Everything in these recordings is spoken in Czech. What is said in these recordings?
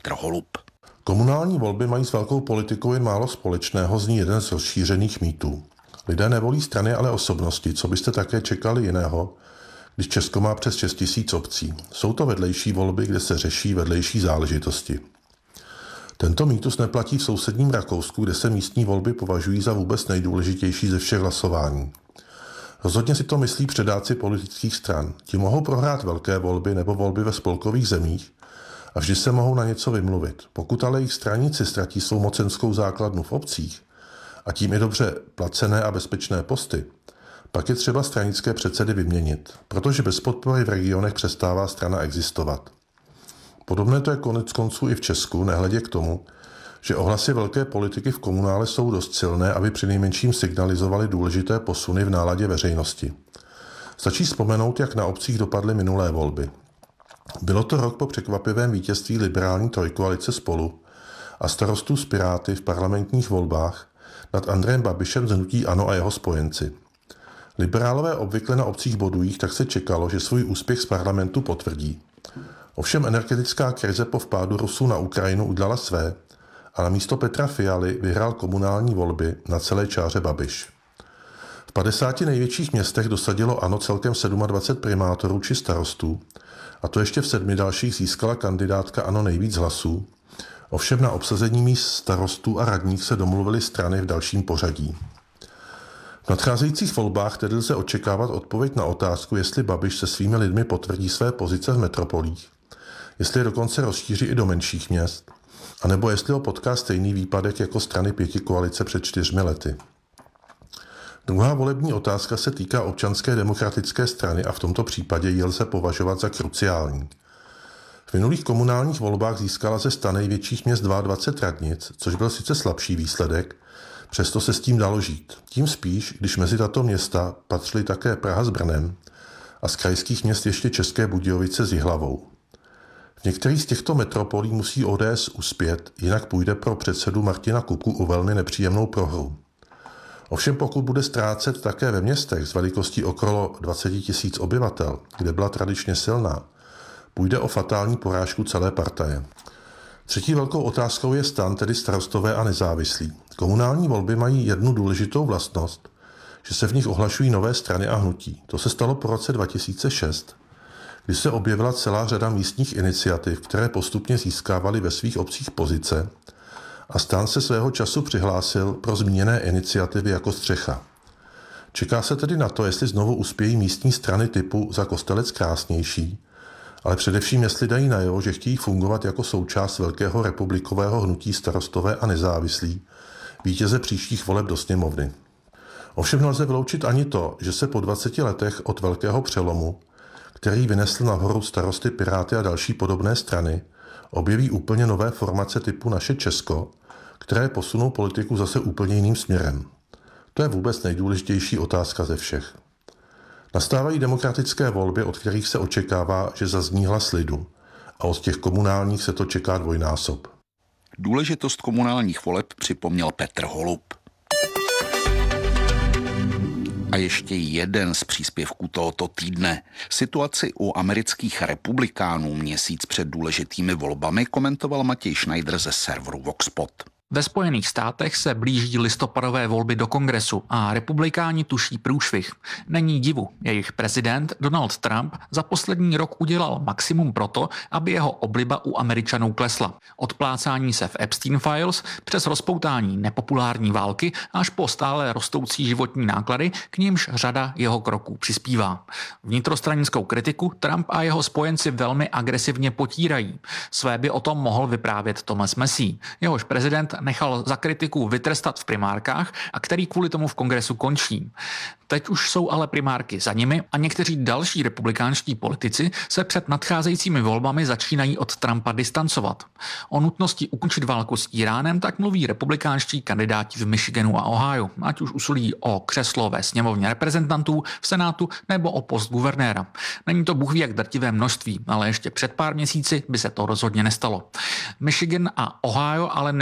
Holub. Komunální volby mají s velkou politikou jen málo společného, zní jeden z rozšířených mýtů. Lidé nevolí strany, ale osobnosti, co byste také čekali jiného, když Česko má přes 6 000 obcí. Jsou to vedlejší volby, kde se řeší vedlejší záležitosti. Tento mýtus neplatí v sousedním Rakousku, kde se místní volby považují za vůbec nejdůležitější ze všech hlasování. Rozhodně si to myslí předáci politických stran. Ti mohou prohrát velké volby nebo volby ve spolkových zemích a vždy se mohou na něco vymluvit. Pokud ale jejich straníci ztratí svou mocenskou základnu v obcích a tím i dobře placené a bezpečné posty, pak je třeba stranické předsedy vyměnit, protože bez podpory v regionech přestává strana existovat. Podobné to je konec konců i v Česku, nehledě k tomu, že ohlasy velké politiky v komunále jsou dost silné, aby přinejmenším signalizovali důležité posuny v náladě veřejnosti. Stačí vzpomenout, jak na obcích dopadly minulé volby. Bylo to rok po překvapivém vítězství liberální trojkoalice Spolu a starostů z Piráty v parlamentních volbách nad Andrejem Babišem z hnutí ANO a jeho spojenci. Liberálové obvykle na obcích bodují, tak se čekalo, že svůj úspěch z parlamentu potvrdí. Ovšem energetická krize po vpádu Rusů na Ukrajinu udělala své a na místo Petra Fialy vyhrál komunální volby na celé čáře Babiš. V 50 největších městech dosadilo ANO celkem 27 primátorů či starostů, a to ještě v 7 dalších získala kandidátka ANO nejvíc hlasů. Ovšem na obsazení míst starostů a radních se domluvily strany v dalším pořadí. V nadcházejících volbách tedy lze očekávat odpověď na otázku, jestli Babiš se svými lidmi potvrdí své pozice v metropolích, jestli je dokonce rozšíří i do menších měst, anebo jestli ho potká stejný výpadek jako strany pětikoalice před 4 lety. Druhá volební otázka se týká Občanské demokratické strany a v tomto případě ji lze považovat za kruciální. V minulých komunálních volbách získala ze 100 největších měst 22 radnic, což byl sice slabší výsledek, přesto se s tím dalo žít. Tím spíš, když mezi tato města patřily také Praha s Brnem a z krajských měst ještě České Budějovice s Jihlavou. V některých z těchto metropolí musí ODS uspět, jinak půjde pro předsedu Martina Kupku o velmi nepříjemnou prohru. Ovšem pokud bude ztrácet také ve městech s velikostí okolo 20 000 obyvatel, kde byla tradičně silná, půjde o fatální porážku celé partaje. Třetí velkou otázkou je stan, tedy Starostové a nezávislí. Komunální volby mají jednu důležitou vlastnost, že se v nich ohlašují nové strany a hnutí. To se stalo po roce 2006, kdy se objevila celá řada místních iniciativ, které postupně získávaly ve svých obcích pozice, a stan se svého času přihlásil pro zmíněné iniciativy jako střecha. Čeká se tedy na to, jestli znovu uspějí místní strany typu Za Kostelec krásnější, ale především jestli dají najevo, že chtějí fungovat jako součást velkého republikového hnutí Starostové a nezávislí, vítěze příštích voleb do sněmovny. Ovšem nelze vyloučit ani to, že se po 20 letech od velkého přelomu, který vynesl nahoru Starosty, Piráty a další podobné strany, objeví úplně nové formace typu Naše Česko, které posunou politiku zase úplně jiným směrem. To je vůbec nejdůležitější otázka ze všech. Nastávají demokratické volby, od kterých se očekává, že zazní hlas lidu, a od těch komunálních se to čeká dvojnásob. Důležitost komunálních voleb připomněl Petr Holub. A ještě jeden z příspěvků tohoto týdne. Situaci u amerických republikánů měsíc před důležitými volbami komentoval Matěj Schneider ze serveru Voxpot. Ve Spojených státech se blíží listopadové volby do kongresu a republikáni tuší průšvih. Není divu, jejich prezident Donald Trump za poslední rok udělal maximum proto, aby jeho obliba u Američanů klesla. Od plácání se v Epstein Files přes rozpoutání nepopulární války až po stále rostoucí životní náklady, k nímž řada jeho kroků přispívá. Vnitrostranickou kritiku Trump a jeho spojenci velmi agresivně potírají. Své by o tom mohl vyprávět Thomas Massie, jehož prezident nechal za kritiku vytrestat v primárkách a který kvůli tomu v kongresu končí. Teď už jsou ale primárky za nimi a někteří další republikánští politici se před nadcházejícími volbami začínají od Trumpa distancovat. O nutnosti ukončit válku s Iránem tak mluví republikánští kandidáti v Michiganu a Ohio, ať už usilují o křeslo ve sněmovně reprezentantů, v Senátu nebo o post guvernéra. Není to bůh ví jak drtivé množství, ale ještě před pár měsíci by se to rozhodně nestalo. Michigan a Ohio ale nepatří mezi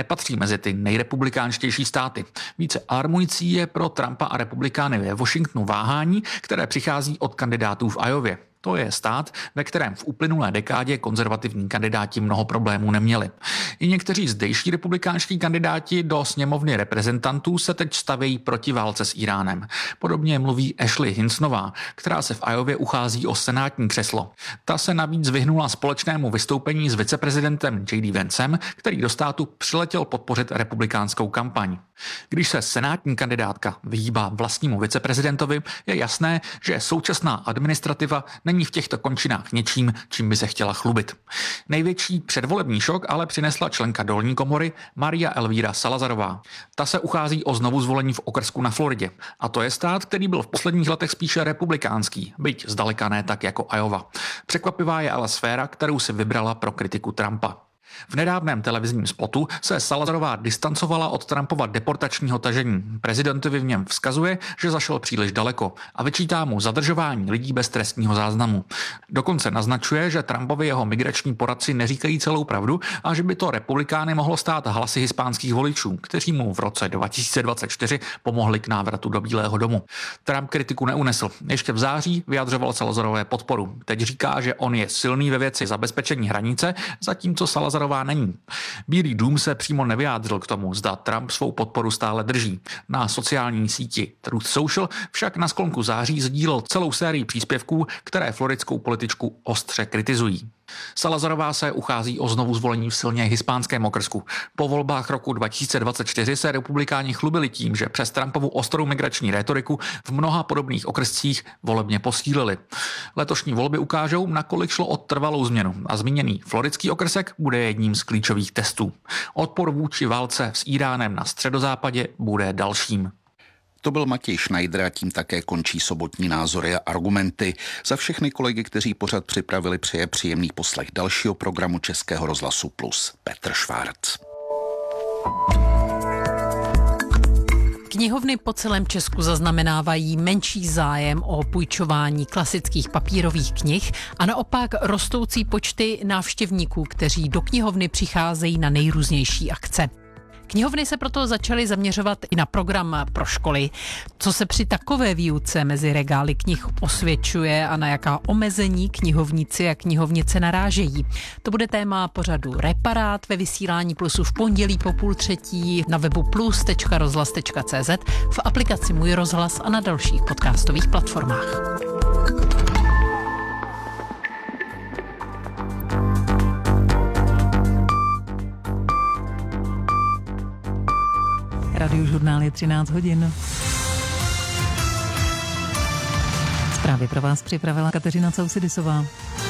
mezi ty nejrepublikánštější státy. Více alarmující je pro Trumpa a republikány ve Washingtonu váhání, které přichází od kandidátů v Iowě. To je stát, ve kterém v uplynulé dekádě konzervativní kandidáti mnoho problémů neměli. I někteří zdejší republikánští kandidáti do sněmovny reprezentantů se teď stavějí proti válce s Iránem. Podobně mluví Ashley Hinsonová, která se v Iowě uchází o senátní křeslo. Ta se navíc vyhnula společnému vystoupení s viceprezidentem J.D. Vancem, který do státu přiletěl podpořit republikánskou kampaň. Když se senátní kandidátka vyhýbá vlastnímu viceprezidentovi, je jasné, že současná administrativa není v těchto končinách něčím, čím by se chtěla chlubit. Největší předvolební šok ale přinesla členka dolní komory Maria Elvíra Salazarová. Ta se uchází o znovuzvolení v okrsku na Floridě. A to je stát, který byl v posledních letech spíše republikánský, byť zdaleka ne tak jako Iowa. Překvapivá je ale sféra, kterou si vybrala pro kritiku Trumpa. V nedávném televizním spotu se Salazarová distancovala od Trumpova deportačního tažení. Prezidentovi v něm vzkazuje, že zašel příliš daleko a vyčítá mu zadržování lidí bez trestního záznamu. Dokonce naznačuje, že Trumpovi jeho migrační poradci neříkají celou pravdu a že by to republikány mohlo stát hlasy hispánských voličů, kteří mu v roce 2024 pomohli k návratu do Bílého domu. Trump kritiku neunesl. Ještě v září vyjadřoval Salazarové podporu. Teď říká, že on je silný ve věci zabezpečení hranice, zatímco Salazarová není. Bílý dům se přímo nevyjádřil k tomu, zda Trump svou podporu stále drží. Na sociální síti Truth Social však na sklonku září sdílel celou sérii příspěvků, které floridskou političku ostře kritizují. Salazarová se uchází o znovuzvolení v silně hispánském okrsku. Po volbách roku 2024 se republikáni chlubili tím, že přes Trumpovu ostrou migrační rétoriku v mnoha podobných okrscích volebně posílili. Letošní volby ukážou, nakolik šlo o trvalou změnu a zmíněný floridský okrsek bude jedním z klíčových testů. Odpor vůči válce s Iránem na středozápadě bude dalším. To byl Matěj Schneider a tím také končí sobotní názory a argumenty. Za všechny kolegy, kteří pořad připravili, přeje příjemný poslech dalšího programu Českého rozhlasu Plus. Petr Švárc. Knihovny po celém Česku zaznamenávají menší zájem o půjčování klasických papírových knih a naopak rostoucí počty návštěvníků, kteří do knihovny přicházejí na nejrůznější akce. Knihovny se proto začaly zaměřovat i na program pro školy. Co se při takové výuce mezi regály knih osvědčuje a na jaká omezení knihovníci a knihovnice narážejí. To bude téma pořadu Reparát ve vysílání Plusu v pondělí po 2:30 na webu plus.rozhlas.cz, v aplikaci Můj rozhlas a na dalších podcastových platformách. Radiožurnál je 13 hodin. Zprávy pro vás připravila Kateřina Causidisová.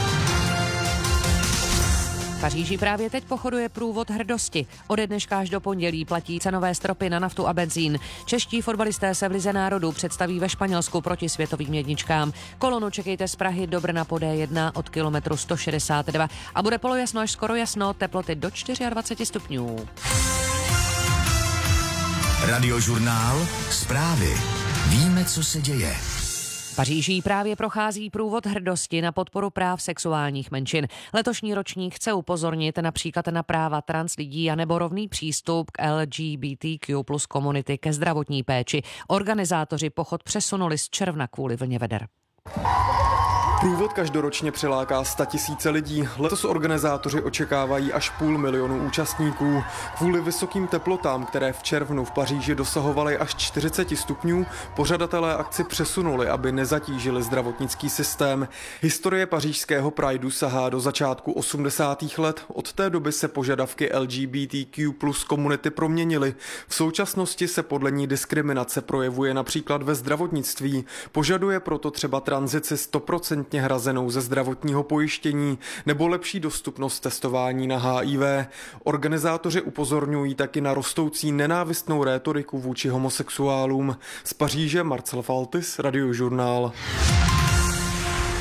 V Paříži právě teď pochoduje průvod hrdosti. Ode dneška až do pondělí platí cenové stropy na naftu a benzín. Čeští fotbalisté se v Lize národů představí ve Španělsku proti světovým jedničkám. Kolonu čekejte z Prahy do Brna po D1 od kilometru 162 a bude polojasno až skoro jasno, teploty do 24 stupňů. Radiožurnál, zprávy. Víme, co se děje. Paříží právě prochází průvod hrdosti na podporu práv sexuálních menšin. Letošní ročník chce upozornit například na práva trans lidí a nebo rovný přístup k LGBTQ plus komunity ke zdravotní péči. Organizátoři pochod přesunuli z června kvůli vlně veder. Průvod každoročně přiláká 100 000 lidí. Letos organizátoři očekávají až 500 000 účastníků. Kvůli vysokým teplotám, které v červnu v Paříži dosahovaly až 40 stupňů, pořadatelé akci přesunuli, aby nezatížili zdravotnický systém. Historie pařížského Prideu sahá do začátku 80. let. Od té doby se požadavky LGBTQ plus komunity proměnily. V současnosti se podle ní diskriminace projevuje například ve zdravotnictví. Požaduje proto třeba tranzici 100% hrazenou ze zdravotního pojištění nebo lepší dostupnost testování na HIV. Organizátoři upozorňují taky na rostoucí nenávistnou rétoriku vůči homosexuálům. Z Paříže Marcel Faltis, Radiožurnál.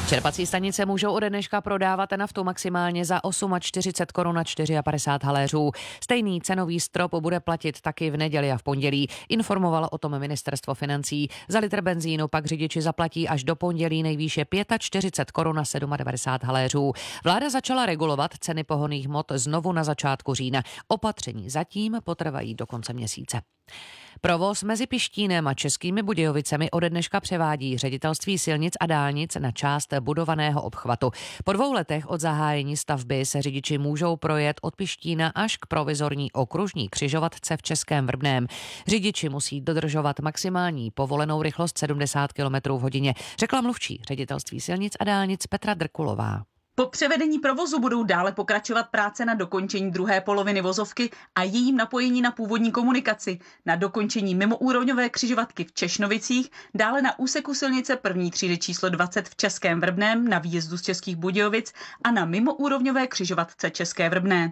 Čerpací stanice můžou ode dneška prodávat naftu maximálně za 48 korun na 54 haléřů. Stejný cenový strop bude platit taky v neděli a v pondělí. Informovalo o tom ministerstvo financí. Za litr benzínu pak řidiči zaplatí až do pondělí nejvýše 45 korun na 97 haléřů. Vláda začala regulovat ceny pohonných hmot znovu na začátku října. Opatření zatím potrvají do konce měsíce. Provoz mezi Pištínem a Českými Budějovicemi ode dneška převádí Ředitelství silnic a dálnic na část budovaného obchvatu. Po 2 letech od zahájení stavby se řidiči můžou projet od Pištína až k provizorní okružní křižovatce v Českém Vrbném. Řidiči musí dodržovat maximální povolenou rychlost 70 km v hodině, řekla mluvčí Ředitelství silnic a dálnic Petra Drkulová. Po převedení provozu budou dále pokračovat práce na dokončení druhé poloviny vozovky a jejím napojení na původní komunikaci, na dokončení mimoúrovňové křižovatky v Češnovicích, dále na úseku silnice první třídy číslo 20 v Českém Vrbném na výjezdu z Českých Budějovic a na mimoúrovňové křižovatce České Vrbné.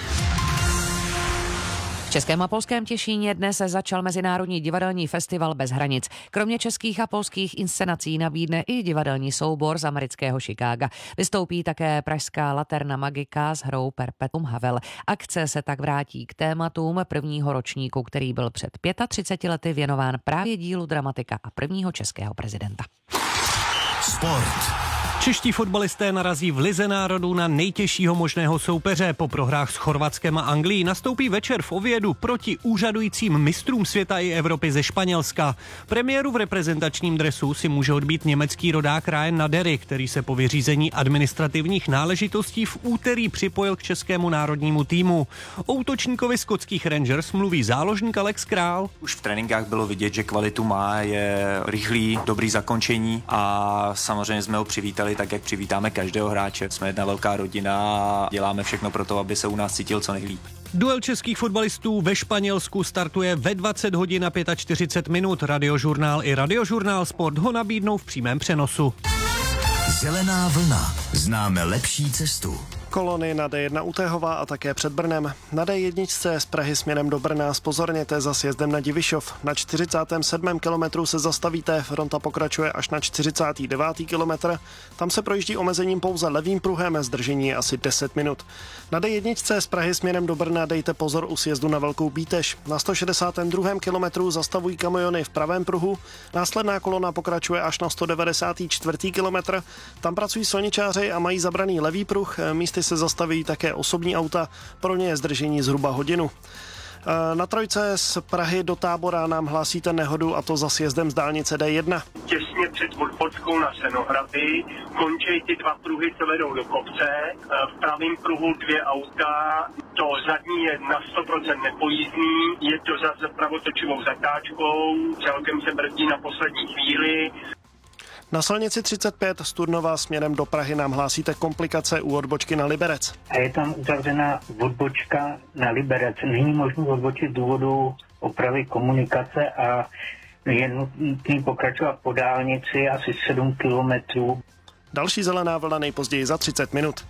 V Českém a polském Těšíně dnes začal Mezinárodní divadelní festival Bez hranic. Kromě českých a polských inscenací nabídne i divadelní soubor z amerického Chicaga. Vystoupí také pražská Laterna Magica s hrou Perpetuum Havel. Akce se tak vrátí k tématům prvního ročníku, který byl před 35 lety věnován právě dílu dramatika a prvního českého prezidenta. Sport. Čeští fotbalisté narazí v Lize národů na nejtěžšího možného soupeře. Po prohrách s Chorvatskem a Anglií nastoupí večer v Oviedu proti úřadujícím mistrům světa i Evropy ze Španělska. Premiéru v reprezentačním dresu si může odbít německý rodák Ryan Nadery, který se po vyřízení administrativních náležitostí v úterý připojil k českému národnímu týmu. O útočníkovi skotských Rangers mluví záložník Alex Král. Už v tréninkách bylo vidět, že kvalitu má, je rychlý, dobrý zakončení a samozřejmě jsme ho přivítali tak, jak přivítáme každého hráče. Jsme jedna velká rodina a děláme všechno pro to, aby se u nás cítil co nejlíp. Duel českých fotbalistů ve Španělsku startuje ve 20 hodin a 45 minut. Radiožurnál i Radiožurnál Sport ho nabídnou v přímém přenosu. Zelená vlna. Známe lepší cestu. Kolony na D1 u Téhova a také před Brnem. Na D1 z Prahy směrem do Brna zpozorněte za sjezdem na Divišov. Na 47. kilometru se zastavíte, fronta pokračuje až na 49. kilometr. Tam se projíždí omezením pouze levým pruhem, zdržení je asi 10 minut. Na D1 z Prahy směrem do Brna dejte pozor u sjezdu na Velkou Bítež. Na 162. kilometru zastavují kamiony v pravém pruhu. Následná kolona pokračuje až na 194. kilometr. Tam pracují silničáři a mají zabraný levý pruh. Místy se zastaví také osobní auta, pro ně je zdržení zhruba hodinu. Na trojce z Prahy do Tábora nám hlásíte nehodu, a to za sjezdem z dálnice D1. Těsně před odbočkou na Senohrady končí ty 2 pruhy, co vedou do kopce. V pravém pruhu 2 auta, to zadní je na 100% nepojízdný, je to za pravotočivou zatáčkou, celkem se brzdí na poslední chvíli. Na silnici 35 z Turnova směrem do Prahy nám hlásíte komplikace u odbočky na Liberec. A je tam uzavřena odbočka na Liberec. Není možné odbočit z důvodu opravy komunikace a je nutný pokračovat po dálnici asi 7 kilometrů. Další zelená vlna nejpozději za 30 minut.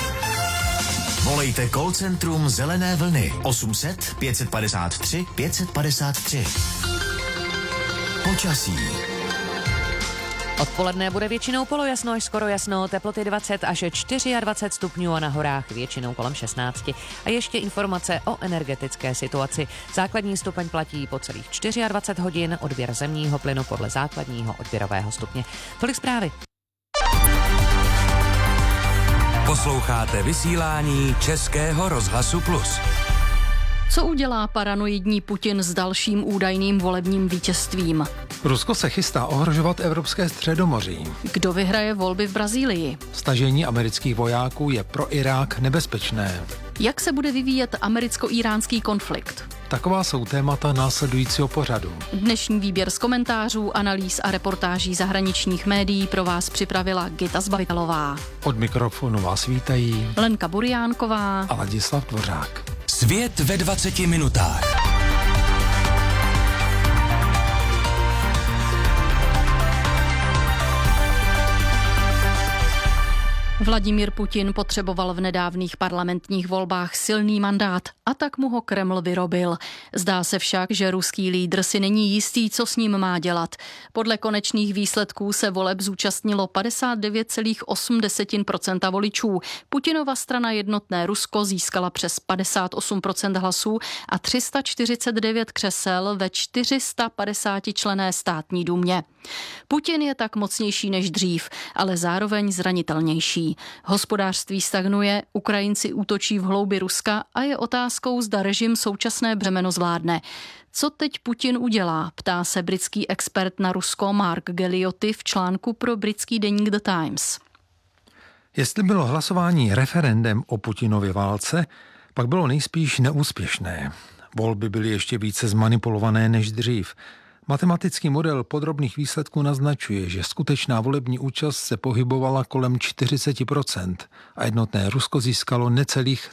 Volejte call centrum Zelené vlny 800 553 553. Počasí. Odpoledne bude většinou polojasno až skoro jasno, teploty 20 až 24 stupňů a na horách většinou kolem 16. A ještě informace o energetické situaci. Základní stupeň platí po celých 24 hodin, odběr zemního plynu podle základního odběrového stupně. Tolik zprávy. Posloucháte vysílání Českého rozhlasu Plus. Co udělá paranoidní Putin s dalším údajným volebním vítězstvím? Rusko se chystá ohrožovat evropské středomoří. Kdo vyhraje volby v Brazílii? Stažení amerických vojáků je pro Irák nebezpečné. Jak se bude vyvíjet americko-iránský konflikt? Taková jsou témata následujícího pořadu. Dnešní výběr z komentářů, analýz a reportáží zahraničních médií pro vás připravila Gita Zbavitelová. Od mikrofonu vás vítají Lenka Buriánková a Ladislav Dvořák. Svět ve 20 minutách. Vladimír Putin potřeboval v nedávných parlamentních volbách silný mandát a tak mu ho Kreml vyrobil. Zdá se však, že ruský lídr si není jistý, co s ním má dělat. Podle konečných výsledků se voleb zúčastnilo 59,8% voličů. Putinova strana Jednotné Rusko získala přes 58% hlasů a 349 křesel ve 450členné státní dumě. Putin je tak mocnější než dřív, ale zároveň zranitelnější. Hospodářství stagnuje, Ukrajinci útočí v hloubi Ruska a je otázkou, zda režim současné břemeno zvládne. Co teď Putin udělá, ptá se britský expert na Rusko Mark Gelliotti v článku pro britský deník The Times. Jestli bylo hlasování referendem o Putinově válce, pak bylo nejspíš neúspěšné. Volby byly ještě více zmanipulované než dřív. Matematický model podrobných výsledků naznačuje, že skutečná volební účast se pohybovala kolem 40% a Jednotné Rusko získalo necelých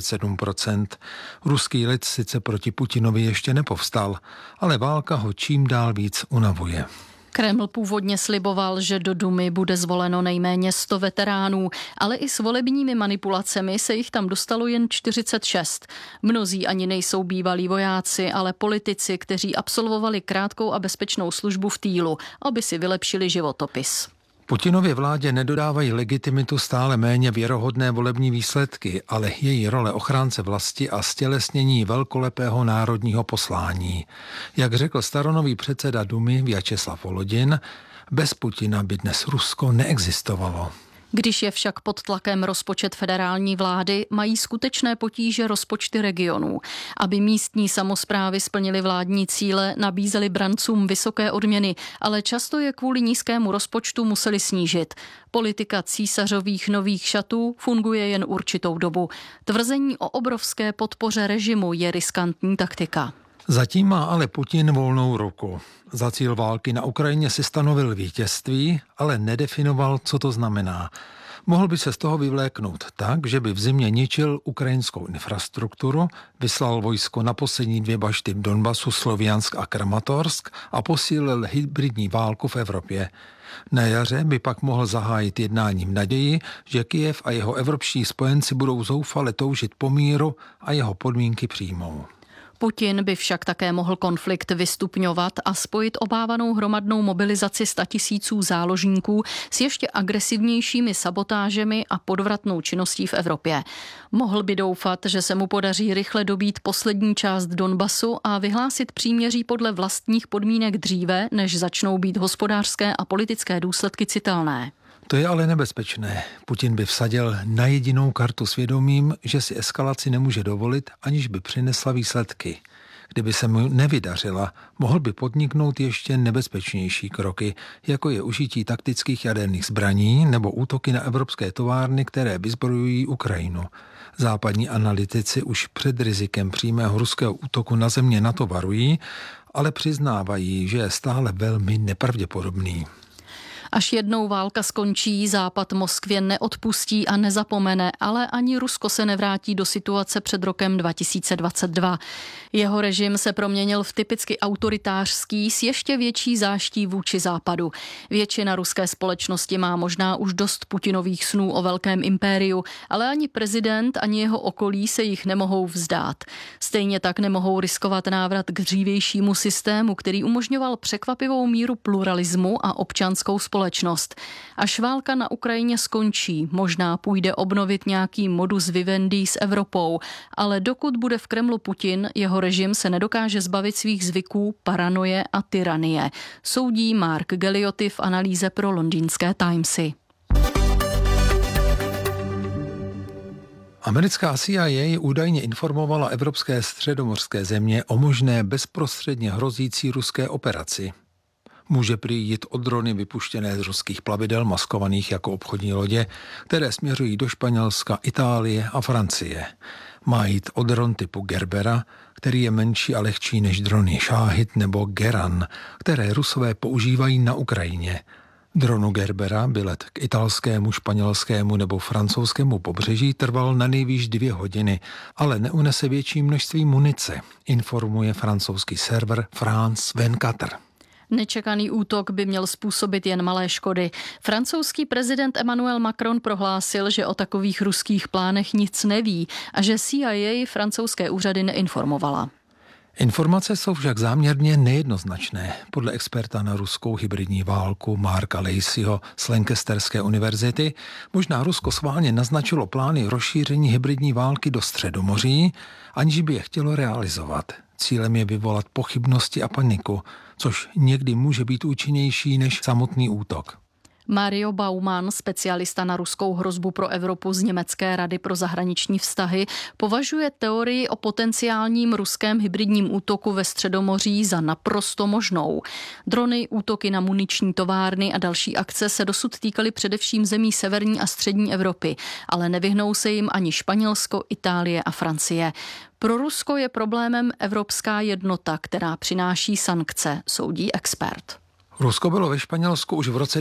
37%. Ruský lid sice proti Putinovi ještě nepovstal, ale válka ho čím dál víc unavuje. Kreml původně sliboval, že do Dumy bude zvoleno nejméně 100 veteránů, ale i s volebními manipulacemi se jich tam dostalo jen 46. Mnozí ani nejsou bývalí vojáci, ale politici, kteří absolvovali krátkou a bezpečnou službu v týlu, aby si vylepšili životopis. Putinově vládě nedodávají legitimitu stále méně věrohodné volební výsledky, ale její role ochránce vlasti a stělesnění velkolepého národního poslání. Jak řekl staronový předseda Dumy Vjačeslav Volodin, bez Putina by dnes Rusko neexistovalo. Když je však pod tlakem rozpočet federální vlády, mají skutečné potíže rozpočty regionů. Aby místní samosprávy splnily vládní cíle, nabízely brancům vysoké odměny, ale často je kvůli nízkému rozpočtu museli snížit. Politika císařových nových šatů funguje jen určitou dobu. Tvrzení o obrovské podpoře režimu je riskantní taktika. Zatím má ale Putin volnou ruku. Za cíl války na Ukrajině si stanovil vítězství, ale nedefinoval, co to znamená. Mohl by se z toho vyvléknout tak, že by v zimě ničil ukrajinskou infrastrukturu, vyslal vojsko na poslední 2 bašty v Donbasu, Sloviansk a Kramatorsk a posílil hybridní válku v Evropě. Na jaře by pak mohl zahájit jednání v naději, že Kyjev a jeho evropští spojenci budou zoufale toužit po míru a jeho podmínky přijmou. Putin by však také mohl konflikt vystupňovat a spojit obávanou hromadnou mobilizaci 100 000 záložníků s ještě agresivnějšími sabotážemi a podvratnou činností v Evropě. Mohl by doufat, že se mu podaří rychle dobít poslední část Donbasu a vyhlásit příměří podle vlastních podmínek dříve, než začnou být hospodářské a politické důsledky citelné. To je ale nebezpečné. Putin by vsadil na jedinou kartu svědomím, že si eskalaci nemůže dovolit, aniž by přinesla výsledky. Kdyby se mu nevydařila, mohl by podniknout ještě nebezpečnější kroky, jako je užití taktických jaderných zbraní nebo útoky na evropské továrny, které vyzbrojují Ukrajinu. Západní analytici už před rizikem přímého ruského útoku na země NATO varují, ale přiznávají, že je stále velmi nepravděpodobný. Až jednou válka skončí, Západ Moskvě neodpustí a nezapomene, ale ani Rusko se nevrátí do situace před rokem 2022. Jeho režim se proměnil v typicky autoritářský s ještě větší záští vůči Západu. Většina ruské společnosti má možná už dost Putinových snů o velkém impériu, ale ani prezident, ani jeho okolí se jich nemohou vzdát. Stejně tak nemohou riskovat návrat k dřívějšímu systému, který umožňoval překvapivou míru pluralismu a občanskou společnost. Až válka na Ukrajině skončí, možná půjde obnovit nějaký modus vivendi s Evropou, ale dokud bude v Kremlu Putin, jeho režim se nedokáže zbavit svých zvyků, paranoje a tyranie. Soudí Mark Gelliotti v analýze pro londýnské Timesy. Americká CIA údajně informovala evropské středomořské země o možné bezprostředně hrozící ruské operaci. Může prý jít o drony vypuštěné z ruských plavidel maskovaných jako obchodní lodě, které směřují do Španělska, Itálie a Francie. Má jít o dron typu Gerbera, který je menší a lehčí než drony Šáhid nebo Geran, které Rusové používají na Ukrajině. Dronu Gerbera by let k italskému, španělskému nebo francouzskému pobřeží trval na nejvýš 2 hodiny, ale neunese větší množství munice, informuje francouzský server France 24. Nečekaný útok by měl způsobit jen malé škody. Francouzský prezident Emmanuel Macron prohlásil, že o takových ruských plánech nic neví a že CIA francouzské úřady neinformovala. Informace jsou však záměrně nejednoznačné. Podle experta na ruskou hybridní válku Marka Laceyho z Lancasterské univerzity možná Rusko schválně naznačilo plány rozšíření hybridní války do Středomoří, aniž by je chtělo realizovat. Cílem je vyvolat pochybnosti a paniku, což někdy může být účinnější než samotný útok. Mario Baumann, specialista na ruskou hrozbu pro Evropu z Německé rady pro zahraniční vztahy, považuje teorii o potenciálním ruském hybridním útoku ve Středomoří za naprosto možnou. Drony, útoky na muniční továrny a další akce se dosud týkaly především zemí severní a střední Evropy, ale nevyhnou se jim ani Španělsko, Itálie a Francie. Pro Rusko je problémem evropská jednota, která přináší sankce, soudí expert. Rusko bylo ve Španělsku už v roce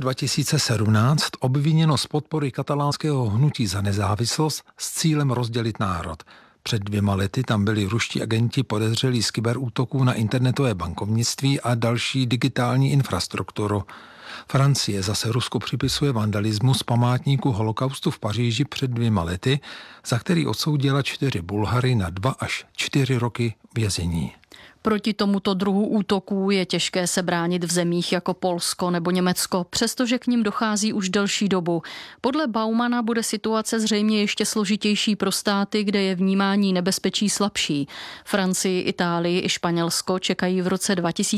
2017 obviněno z podpory katalánského hnutí za nezávislost s cílem rozdělit národ. Před 2 lety tam byli ruští agenti podezřelí z kyberútoků na internetové bankovnictví a další digitální infrastrukturu. Francie zase Rusku připisuje vandalismus památníku holokaustu v Paříži před 2 lety, za který odsoudila 4 Bulhary na 2 až 4 roky vězení. Proti tomuto druhu útoků je těžké se bránit v zemích jako Polsko nebo Německo, přestože k nim dochází už delší dobu. Podle Baumana bude situace zřejmě ještě složitější pro státy, kde je vnímání nebezpečí slabší. Francii, Itálii i Španělsko čekají v roce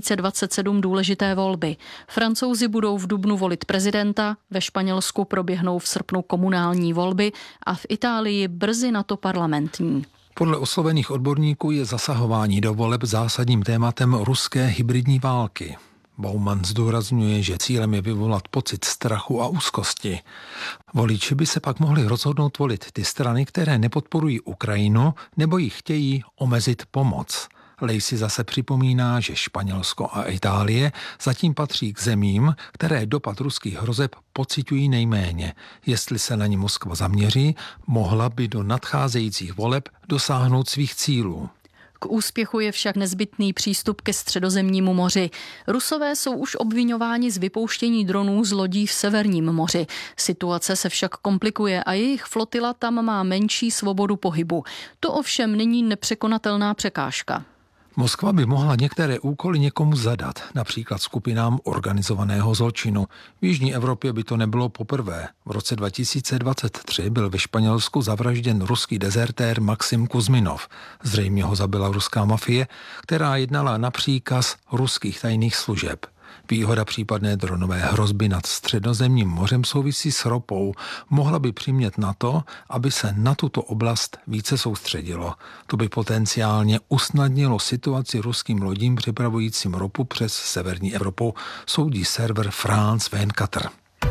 2027 důležité volby. Francouzi budou v dubnu volit prezidenta, ve Španělsku proběhnou v srpnu komunální volby a v Itálii brzy na to parlamentní. Podle oslovených odborníků je zasahování do voleb zásadním tématem ruské hybridní války. Baumann zdůrazňuje, že cílem je vyvolat pocit strachu a úzkosti. Voliči by se pak mohli rozhodnout volit ty strany, které nepodporují Ukrajinu nebo jí chtějí omezit pomoc. Lacey zase připomíná, že Španělsko a Itálie zatím patří k zemím, které dopad ruských hrozeb pociťují nejméně. Jestli se na ně Moskva zaměří, mohla by do nadcházejících voleb dosáhnout svých cílů. K úspěchu je však nezbytný přístup ke Středozemnímu moři. Rusové jsou už obviňováni z vypouštění dronů z lodí v Severním moři. Situace se však komplikuje a jejich flotila tam má menší svobodu pohybu. To ovšem není nepřekonatelná překážka. Moskva by mohla některé úkoly někomu zadat, například skupinám organizovaného zločinu. V jižní Evropě by to nebylo poprvé. V roce 2023 byl ve Španělsku zavražděn ruský dezertér Maxim Kuzminov. Zřejmě ho zabila ruská mafie, která jednala na příkaz ruských tajných služeb. Výhoda případné dronové hrozby nad Středozemním mořem souvisí s ropou. Mohla by přimět na to, aby se na tuto oblast více soustředilo. To by potenciálně usnadnilo situaci ruským lodím přepravujícím ropu přes severní Evropu, soudí server France 24.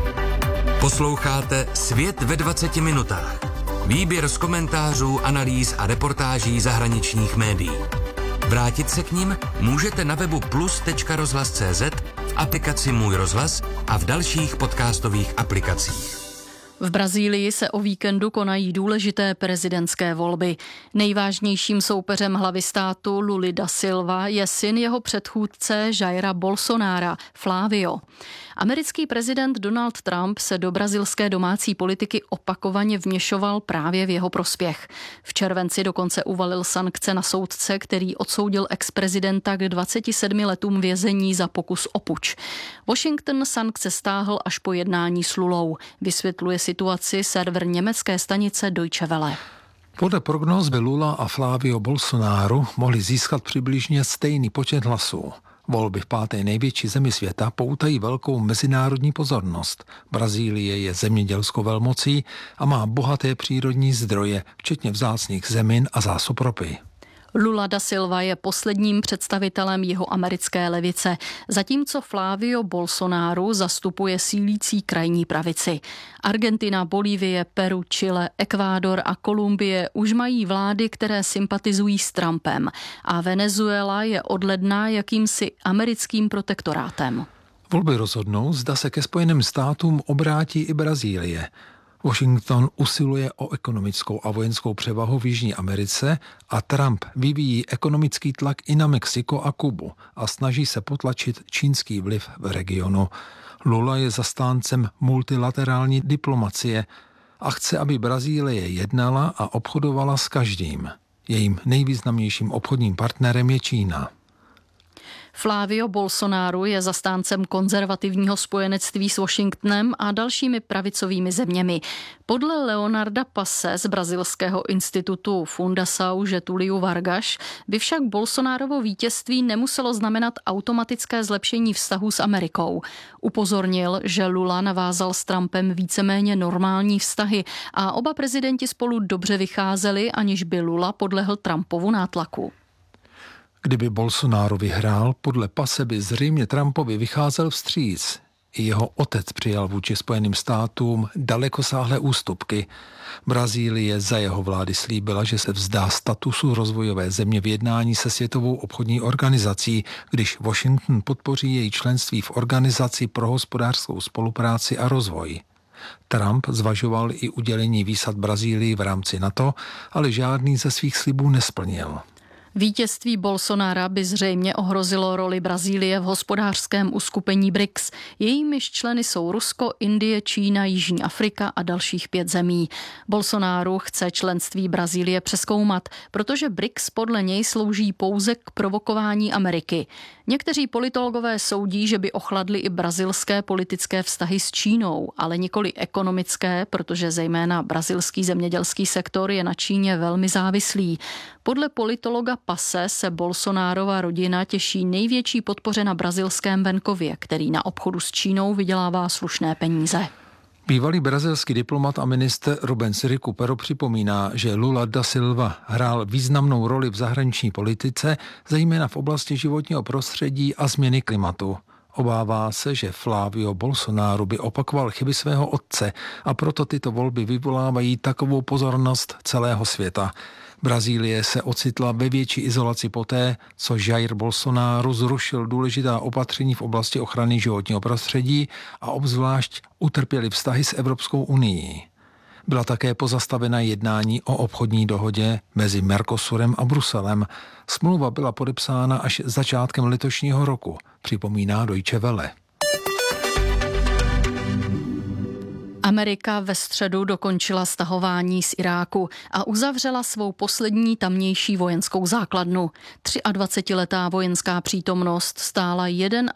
Posloucháte Svět ve 20 minutách. Výběr z komentářů, analýz a reportáží zahraničních médií. Vrátit se k nim můžete na webu plus.rozhlas.cz, v aplikaci Můj rozhlas a v dalších podcastových aplikacích. V Brazílii se o víkendu konají důležité prezidentské volby. Nejvážnějším soupeřem hlavy státu Luli da Silva je syn jeho předchůdce Jaira Bolsonara, Flávio. Americký prezident Donald Trump se do brazilské domácí politiky opakovaně vměšoval právě v jeho prospěch. V červenci dokonce uvalil sankce na soudce, který odsoudil ex-prezidenta k 27 letům vězení za pokus o puč. Washington sankce stáhl až po jednání s Lulou. Vysvětluje situaci server německé stanice Deutsche Welle. Podle prognóz by Lula a Flávio Bolsonaro mohli získat přibližně stejný počet hlasů. Volby v 5. největší zemi světa poutají velkou mezinárodní pozornost. Brazílie je zemědělskou velmocí a má bohaté přírodní zdroje, včetně vzácných zemin a zásob ropy. Lula da Silva je posledním představitelem jihoamerické levice, zatímco Flávio Bolsonaro zastupuje sílící krajní pravici. Argentina, Bolívie, Peru, Chile, Ekvádor a Kolumbie už mají vlády, které sympatizují s Trumpem a Venezuela je od ledna jakýmsi americkým protektorátem. Volby rozhodnou, zda se ke Spojeným státům obrátí i Brazílie. Washington usiluje o ekonomickou a vojenskou převahu v Jižní Americe a Trump vyvíjí ekonomický tlak i na Mexiko a Kubu a snaží se potlačit čínský vliv v regionu. Lula je zastáncem multilaterální diplomacie a chce, aby Brazílie jednala a obchodovala s každým. Jejím nejvýznamnějším obchodním partnerem je Čína. Flávio Bolsonaro je zastáncem konzervativního spojenectví s Washingtonem a dalšími pravicovými zeměmi. Podle Leonarda Passe z brazilského institutu Fundação Getúlio Vargas by však Bolsonarovo vítězství nemuselo znamenat automatické zlepšení vztahů s Amerikou. Upozornil, že Lula navázal s Trumpem víceméně normální vztahy a oba prezidenti spolu dobře vycházeli, aniž by Lula podlehl Trumpovu nátlaku. Kdyby Bolsonaro vyhrál, podle Passe by zřejmě Trumpovi vycházel vstříc. I jeho otec přijal vůči Spojeným státům dalekosáhlé ústupky. Brazílie za jeho vlády slíbila, že se vzdá statusu rozvojové země v jednání se Světovou obchodní organizací, když Washington podpoří její členství v Organizaci pro hospodářskou spolupráci a rozvoj. Trump zvažoval i udělení výsad Brazílii v rámci NATO, ale žádný ze svých slibů nesplnil. Vítězství Bolsonara by zřejmě ohrozilo roli Brazílie v hospodářském uskupení BRICS. Jejímiž členy jsou Rusko, Indie, Čína, Jižní Afrika a dalších 5 zemí. Bolsonaro chce členství Brazílie přezkoumat, protože BRICS podle něj slouží pouze k provokování Ameriky. Někteří politologové soudí, že by ochladly i brazilské politické vztahy s Čínou, ale nikoli ekonomické, protože zejména brazilský zemědělský sektor je na Číně velmi závislý. Podle politologa Passe se Bolsonarova rodina těší největší podpoře na brazilském venkově, který na obchodu s Čínou vydělává slušné peníze. Bývalý brazilský diplomat a ministr Rubens Recupero připomíná, že Lula da Silva hrál významnou roli v zahraniční politice, zejména v oblasti životního prostředí a změny klimatu. Obává se, že Flávio Bolsonaro by opakoval chyby svého otce a proto tyto volby vyvolávají takovou pozornost celého světa. Brazílie se ocitla ve větší izolaci poté, co Jair Bolsonaro zrušil důležitá opatření v oblasti ochrany životního prostředí a obzvlášť utrpěly vztahy s Evropskou unií. Byla také pozastavena jednání o obchodní dohodě mezi Mercosurem a Bruselem. Smlouva byla podepsána až začátkem letošního roku, připomíná Deutsche Welle. Amerika ve středu dokončila stahování z Iráku a uzavřela svou poslední tamnější vojenskou základnu. 23letá vojenská přítomnost stála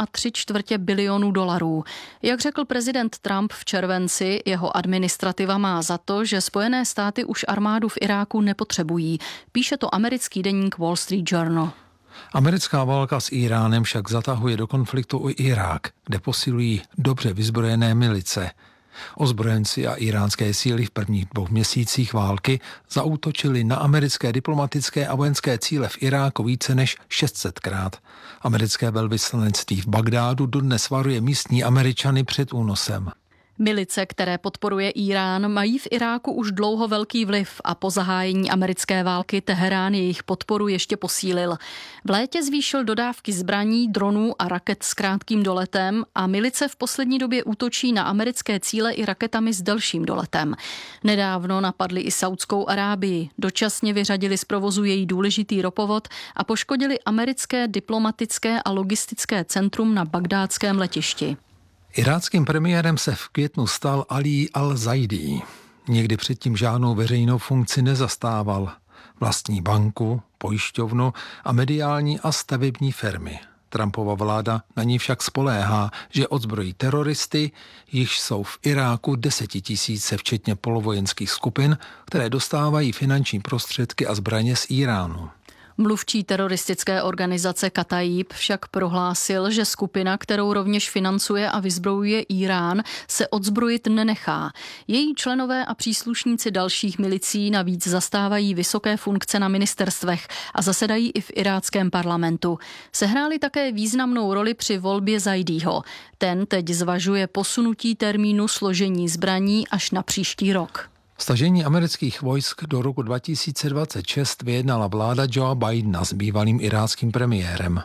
1,75 bilionu dolarů. Jak řekl prezident Trump v červenci, jeho administrativa má za to, že Spojené státy už armádu v Iráku nepotřebují. Píše to americký deník Wall Street Journal. Americká válka s Iránem však zatahuje do konfliktu i Irák, kde posilují dobře vyzbrojené milice. Ozbrojenci a iránské síly v prvních 2 měsících války zaútočili na americké diplomatické a vojenské cíle v Iráku více než 600krát. Americké velvyslanectví v Bagdádu dodnes varuje místní Američany před únosem. Milice, které podporuje Irán, mají v Iráku už dlouho velký vliv a po zahájení americké války Teherán jejich podporu ještě posílil. V létě zvýšil dodávky zbraní, dronů a raket s krátkým doletem a milice v poslední době útočí na americké cíle i raketami s delším doletem. Nedávno napadli i Saudskou Arábii, dočasně vyřadili z provozu její důležitý ropovod a poškodili americké diplomatické a logistické centrum na bagdátském letišti. Iráckým premiérem se v květnu stal Ali al-Zaidi. Nikdy předtím žádnou veřejnou funkci nezastával. Vlastní banku, pojišťovnu a mediální a stavební firmy. Trumpova vláda na ní však spoléhá, že odzbrojí teroristy, již jsou v Iráku 10 000, včetně polovojenských skupin, které dostávají finanční prostředky a zbraně z Iránu. Mluvčí teroristické organizace Kataib však prohlásil, že skupina, kterou rovněž financuje a vyzbrojuje Irán, se odzbrojit nenechá. Její členové a příslušníci dalších milicí navíc zastávají vysoké funkce na ministerstvech a zasedají i v iráckém parlamentu. Sehráli také významnou roli při volbě Zaidího. Ten teď zvažuje posunutí termínu složení zbraní až na příští rok. Stažení amerických vojsk do roku 2026 vyjednala vláda Joea Bidena s bývalým iráckým premiérem.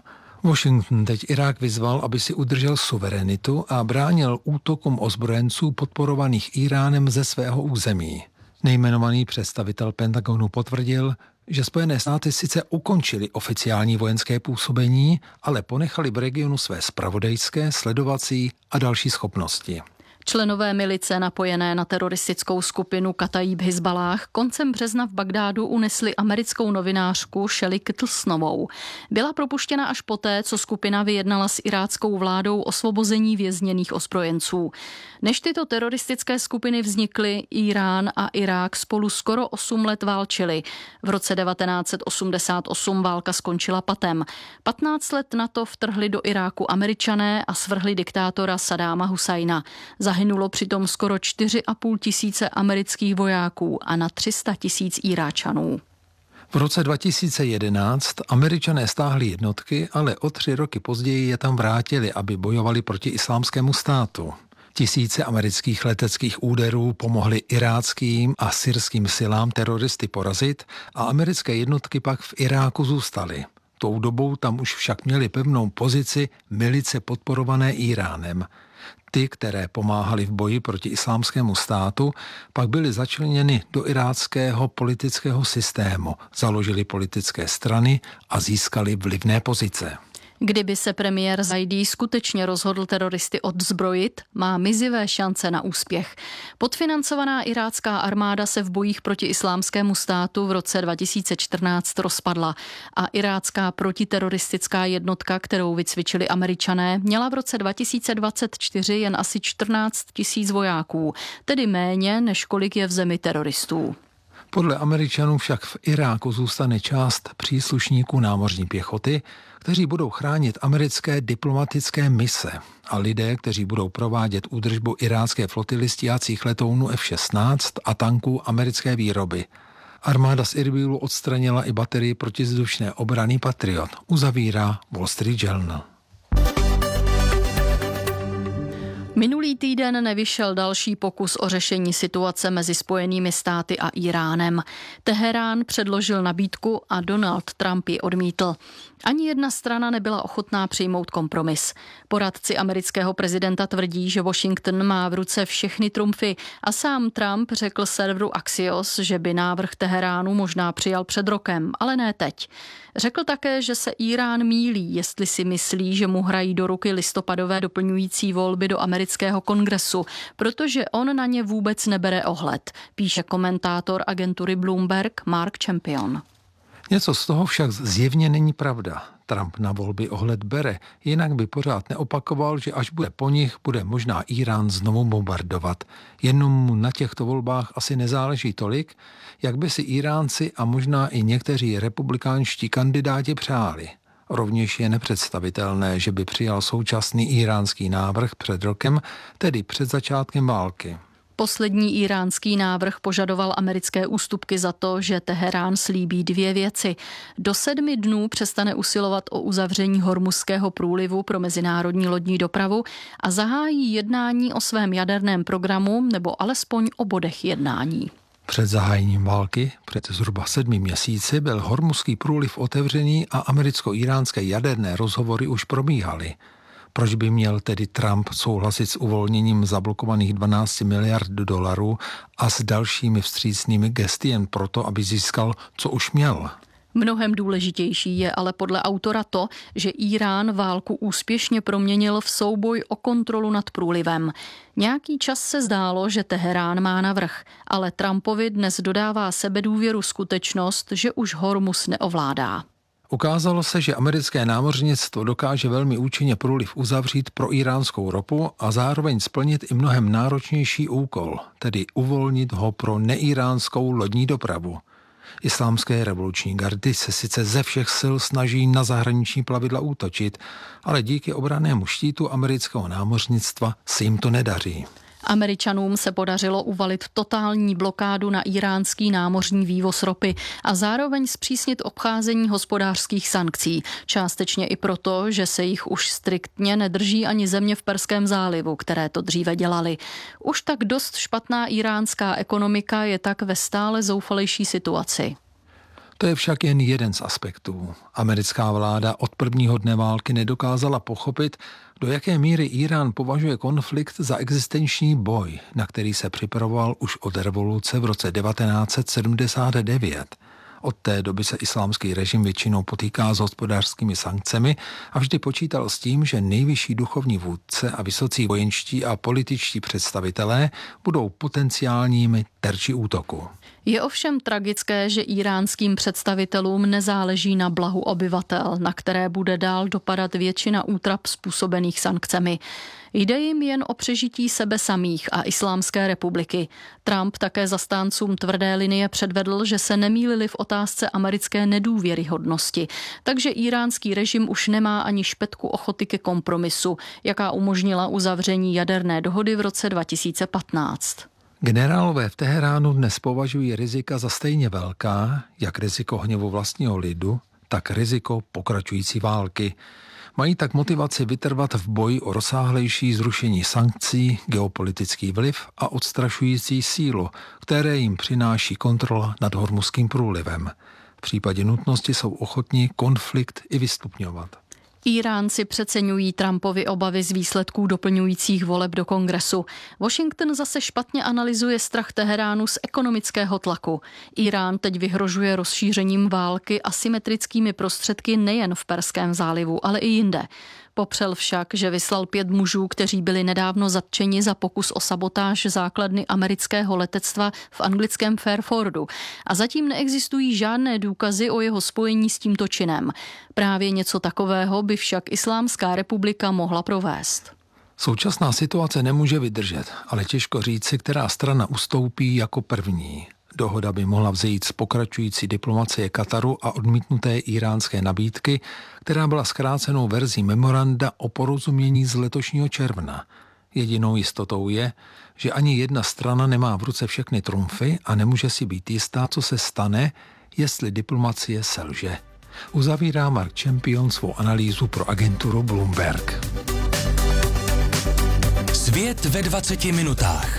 Washington teď Irák vyzval, aby si udržel suverenitu a bránil útokům ozbrojenců podporovaných Iránem ze svého území. Nejmenovaný představitel Pentagonu potvrdil, že Spojené státy sice ukončily oficiální vojenské působení, ale ponechali v regionu své zpravodajské, sledovací a další schopnosti. Členové milice napojené na teroristickou skupinu Kataib Hizballáh koncem března v Bagdádu unesli americkou novinářku Shelley Kittlesnovou. Byla propuštěna až poté, co skupina vyjednala s iráckou vládou osvobození vězněných ozbrojenců. Než tyto teroristické skupiny vznikly, Irán a Irák spolu skoro 8 let válčili. V roce 1988 válka skončila patem. 15 let na to vtrhli do Iráku Američané a svrhli diktátora Saddáma Husajna. Zahynulo přitom skoro 4,5 tisíce amerických vojáků a na 300 tisíc Iráčanů. V roce 2011 Američané stáhli jednotky, ale o 3 roky později je tam vrátili, aby bojovali proti Islámskému státu. Tisíce amerických leteckých úderů pomohly iráckým a syrským silám teroristy porazit a americké jednotky pak v Iráku zůstaly. Tou dobou tam už však měli pevnou pozici milice podporované Iránem. Ty, které pomáhaly v boji proti Islámskému státu, pak byly začleněny do iráckého politického systému, založili politické strany a získali vlivné pozice. Kdyby se premiér Zaidi skutečně rozhodl teroristy odzbrojit, má mizivé šance na úspěch. Podfinancovaná irácká armáda se v bojích proti Islámskému státu v roce 2014 rozpadla a irácká protiteroristická jednotka, kterou vycvičili Američané, měla v roce 2024 jen asi 14 000 vojáků, tedy méně, než kolik je v zemi teroristů. Podle Američanů však v Iráku zůstane část příslušníků námořní pěchoty, kteří budou chránit americké diplomatické mise a lidé, kteří budou provádět údržbu irácké flotily stíhacích letounů F-16 a tanků americké výroby. Armáda z Irbílu odstranila i baterii protizdušné obrany Patriot, uzavírá Wall Street Journal. Minulý týden nevyšel další pokus o řešení situace mezi Spojenými státy a Iránem. Teherán předložil nabídku a Donald Trump ji odmítl. Ani jedna strana nebyla ochotná přijmout kompromis. Poradci amerického prezidenta tvrdí, že Washington má v ruce všechny trumfy a sám Trump řekl serveru Axios, že by návrh Teheránu možná přijal před rokem, ale ne teď. Řekl také, že se Irán mýlí, jestli si myslí, že mu hrají do ruky listopadové doplňující volby do amerického kongresu, protože on na ně vůbec nebere ohled, píše komentátor agentury Bloomberg Mark Champion. Něco z toho však zjevně není pravda. Trump na volby ohled bere, jinak by pořád neopakoval, že až bude po nich, bude možná Irán znovu bombardovat. Jenom mu na těchto volbách asi nezáleží tolik, jak by si Iránci a možná i někteří republikánští kandidáti přáli. Rovněž je nepředstavitelné, že by přijal současný iránský návrh před rokem, tedy před začátkem války. Poslední iránský návrh požadoval americké ústupky za to, že Teherán slíbí 2 věci. Do 7 dnů přestane usilovat o uzavření Hormuzského průlivu pro mezinárodní lodní dopravu a zahájí jednání o svém jaderném programu nebo alespoň o bodech jednání. Před zahájením války, před zhruba 7 měsíci, byl Hormuzský průliv otevřený a americko-iránské jaderné rozhovory už probíhaly. Proč by měl tedy Trump souhlasit s uvolněním zablokovaných 12 miliard dolarů a s dalšími vstřícnými gesty jen proto, aby získal, co už měl? Mnohem důležitější je ale podle autora to, že Irán válku úspěšně proměnil v souboj o kontrolu nad průlivem. Nějaký čas se zdálo, že Teherán má navrch, ale Trumpovi dnes dodává sebedůvěru skutečnost, že už Hormuz neovládá. Ukázalo se, že americké námořnictvo dokáže velmi účinně průliv uzavřít pro iránskou ropu a zároveň splnit i mnohem náročnější úkol, tedy uvolnit ho pro neíránskou lodní dopravu. Islámské revoluční gardy se sice ze všech sil snaží na zahraniční plavidla útočit, ale díky obrannému štítu amerického námořnictva se jim to nedaří. Američanům se podařilo uvalit totální blokádu na iránský námořní vývoz ropy a zároveň zpřísnit obcházení hospodářských sankcí. Částečně i proto, že se jich už striktně nedrží ani země v Perském zálivu, které to dříve dělaly. Už tak dost špatná iránská ekonomika je tak ve stále zoufalejší situaci. To je však jen jeden z aspektů. Americká vláda od prvního dne války nedokázala pochopit, do jaké míry Irán považuje konflikt za existenční boj, na který se připravoval už od revoluce v roce 1979. Od té doby se islámský režim většinou potýká s hospodářskými sankcemi a vždy počítal s tím, že nejvyšší duchovní vůdce a vysocí vojenští a političtí představitelé budou potenciálními terči útoku. Je ovšem tragické, že iránským představitelům nezáleží na blahu obyvatel, na které bude dál dopadat většina útrap způsobených sankcemi. Jde jim jen o přežití sebe samých a Islámské republiky. Trump také zastáncům tvrdé linie předvedl, že se nemýlili v otázce americké nedůvěryhodnosti, takže iránský režim už nemá ani špetku ochoty ke kompromisu, jaká umožnila uzavření jaderné dohody v roce 2015. Generálové v Teheránu dnes považují rizika za stejně velká, jak riziko hněvu vlastního lidu, tak riziko pokračující války. Mají tak motivaci vytrvat v boji o rozsáhlejší zrušení sankcí, geopolitický vliv a odstrašující sílu, které jim přináší kontrola nad Hormuzským průlivem. V případě nutnosti jsou ochotní konflikt i vystupňovat. Iránci přeceňují Trumpovy obavy z výsledků doplňujících voleb do Kongresu. Washington zase špatně analyzuje strach Teheránu z ekonomického tlaku. Irán teď vyhrožuje rozšířením války asymetrickými prostředky nejen v Perském zálivu, ale i jinde. Popřel však, že vyslal 5 mužů, kteří byli nedávno zatčeni za pokus o sabotáž základny amerického letectva v anglickém Fairfordu. A zatím neexistují žádné důkazy o jeho spojení s tímto činem. Právě něco takového by však Islámská republika mohla provést. Současná situace nemůže vydržet, ale těžko říci, která strana ustoupí jako první. Dohoda by mohla vzejít z pokračující diplomacie Kataru a odmítnuté iránské nabídky, která byla zkrácenou verzí memoranda o porozumění z letošního června. Jedinou jistotou je, že ani jedna strana nemá v ruce všechny trumfy a nemůže si být jistá, co se stane, jestli diplomacie selže. Uzavírá Mark Champion svou analýzu pro agenturu Bloomberg. Svět ve 20 minutách.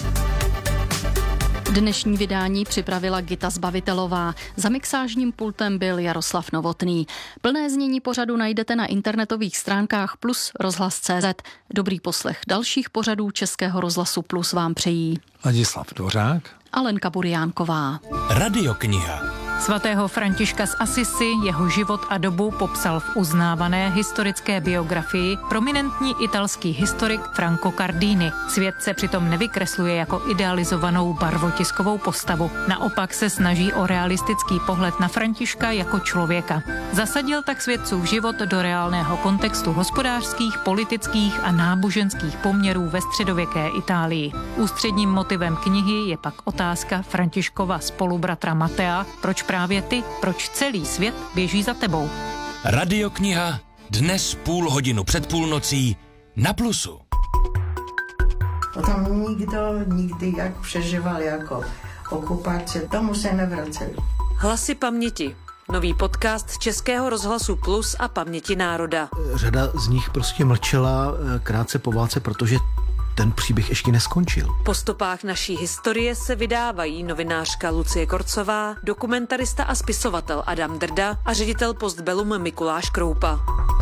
Dnešní vydání připravila Gita Zbavitelová. Za mixážním pultem byl Jaroslav Novotný. Plné znění pořadu najdete na internetových stránkách plus rozhlas.cz. Dobrý poslech dalších pořadů Českého rozhlasu Plus vám přejí Ladislav Dvořák a Lenka Buriánková. Radiokniha. Svatého Františka z Assisi, jeho život a dobu popsal v uznávané historické biografii prominentní italský historik Franco Cardini. Svět se přitom nevykresluje jako idealizovanou barvotiskovou postavu. Naopak se snaží o realistický pohled na Františka jako člověka. Zasadil tak svědcův život do reálného kontextu hospodářských, politických a náboženských poměrů ve středověké Itálii. Ústředním motivem knihy je pak otázka Františkova spolubratra Matea, proč právě ty, proč celý svět běží za tebou. Radiokniha dnes 0,5 hodiny před půlnocí na Plusu. To tam nikdy jak přežíval jako okupace, tomu se nevraceli. Hlasy paměti. Nový podcast Českého rozhlasu Plus a Paměti národa. Řada z nich prostě mlčela krátce po válce, protože ten příběh ještě neskončil. Po stopách naší historie se vydávají novinářka Lucie Korcová, dokumentarista a spisovatel Adam Drda a ředitel Postbellum Mikuláš Kroupa.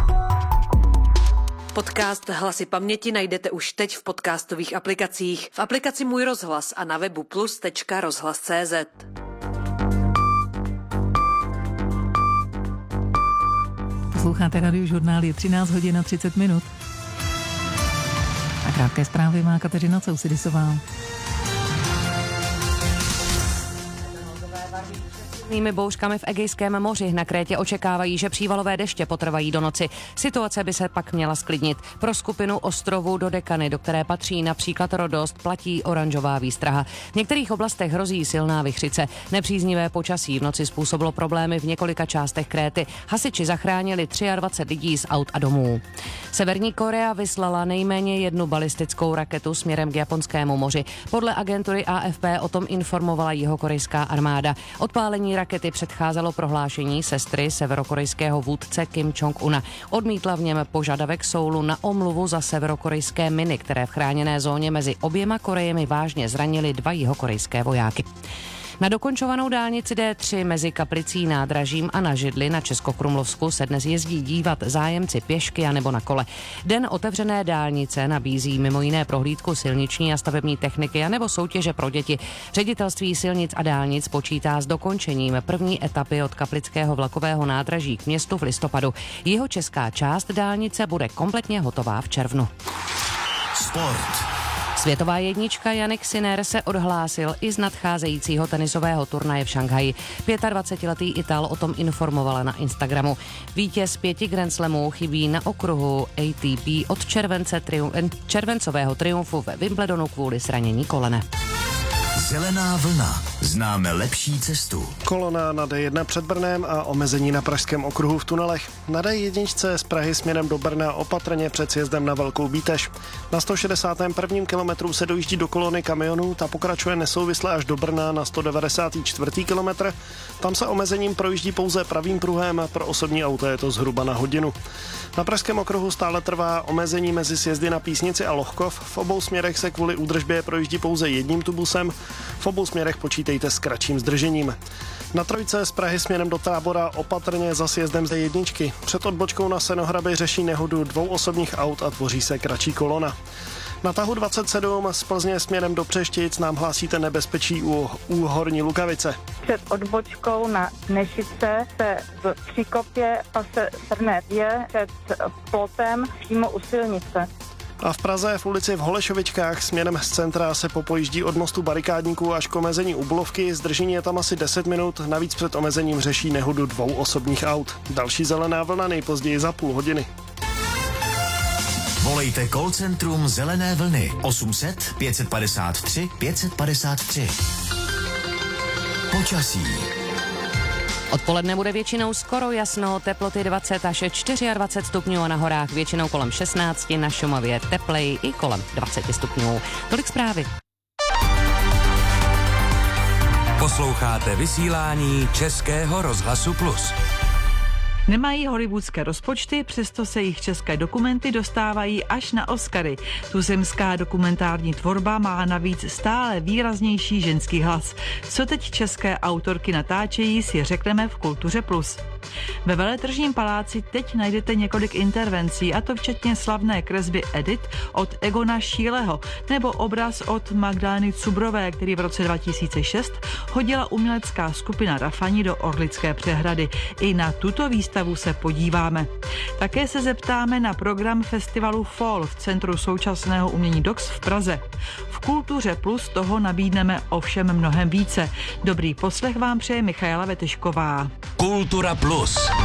Podcast Hlasy paměti najdete už teď v podcastových aplikacích, v aplikaci Můj rozhlas a na webu plus.rozhlas.cz. Posloucháte Radiožurnál, je 13 hodin a 30 minut. A krátké zprávy má Kateřina Cousidisová. Bouřkami v Egejském moři na Krétě očekávají, že přívalové deště potrvají do noci. Situace by se pak měla sklidnit. Pro skupinu ostrovů Dodekany, do které patří například Rodost, platí oranžová výstraha. V některých oblastech hrozí silná vichřice. Nepříznivé počasí v noci způsobilo problémy v několika částech Kréty. Hasiči zachránili 23 lidí z aut a domů. Severní Korea vyslala nejméně 1 balistickou raketu směrem k Japonskému moři. Podle agentury AFP o tom informovala jihokorejská armáda. Odpálení rakety předcházelo prohlášení sestry severokorejského vůdce Kim Jong-una. Odmítla v něm požadavek Soulu na omluvu za severokorejské miny, které v chráněné zóně mezi oběma Korejemi vážně zranily 2 jihokorejské vojáky. Na dokončovanou dálnici D3 mezi Kaplicí, Nádražím a na Židli na Českokrumlovsku se dnes jezdí dívat zájemci pěšky a nebo na kole. Den otevřené dálnice nabízí mimo jiné prohlídku silniční a stavební techniky a nebo soutěže pro děti. Ředitelství silnic a dálnic počítá s dokončením první etapy od Kaplického vlakového nádraží k městu v listopadu. Jeho česká část dálnice bude kompletně hotová v červnu. Sport. Světová jednička Jannik Sinner se odhlásil i z nadcházejícího tenisového turnaje v Šanghaji. 25letý Ital o tom informovala na Instagramu. Vítěz 5 Grand Slamů chybí na okruhu ATP od červencového triumfu ve Wimbledonu kvůli zranění kolene. Zelená vlna. Známe lepší cestu. Kolona na D1 před Brnem a omezení na pražském okruhu v tunelech. Na D1 z Prahy směrem do Brna opatrně před sjezdem na Velkou Bítež. Na 161. kilometru se dojíždí do kolony kamionů, ta pokračuje nesouvisle až do Brna na 194. kilometr. Tam se omezením projíždí pouze pravým pruhem, pro osobní auto je to zhruba na hodinu. Na pražském okruhu stále trvá omezení mezi sjezdy na Písnici a Lohkov. V obou směrech se kvůli údržbě projíždí pouze jedním tubusem. V obou směrech počítejte s kratším zdržením. Na trojce z Prahy směrem do Tábora opatrně za sjezdem z D1. Před odbočkou na Senohrady řeší nehodu 2 osobních aut a tvoří se kratší kolona. Na tahu 27 z Plzně směrem do Přeštic nám hlásíte nebezpečí u Horní Lukavice. Před odbočkou na Nešice se v příkopě pase Srné Vě před plotem přímo u silnice. A v Praze v ulici v Holešovičkách směrem z centra se popojíždí od mostu Barikádníků až k omezení u Bulovky. Zdržení je tam asi 10 minut, navíc před omezením řeší nehodu 2 osobních aut. Další zelená vlna nejpozději za půl hodiny. Volejte call centrum Zelené vlny 800 553 553. Počasí. Odpoledne bude většinou skoro jasno, teploty 20 až 24 stupňů a na horách většinou kolem 16, na Šumavě tepleji i kolem 20 stupňů. Tolik zprávy. Posloucháte vysílání Českého rozhlasu Plus. Nemají hollywoodské rozpočty, přesto se jich české dokumenty dostávají až na Oscary. Tuzemská dokumentární tvorba má navíc stále výraznější ženský hlas. Co teď české autorky natáčejí, si řekneme v Kultuře Plus. Ve Veletržním paláci teď najdete několik intervencí, a to včetně slavné kresby Edit od Egona Šíleho nebo obraz od Magdaleny Cubrové, který v roce 2006 hodila umělecká skupina Rafani do Orlické přehrady. I na tuto výstavu se podíváme. Také se zeptáme na program festivalu Fall v Centru současného umění DOX v Praze. V Kultuře Plus toho nabídneme ovšem mnohem více. Dobrý poslech vám přeje Michaela Vetešková. Kultura Plus.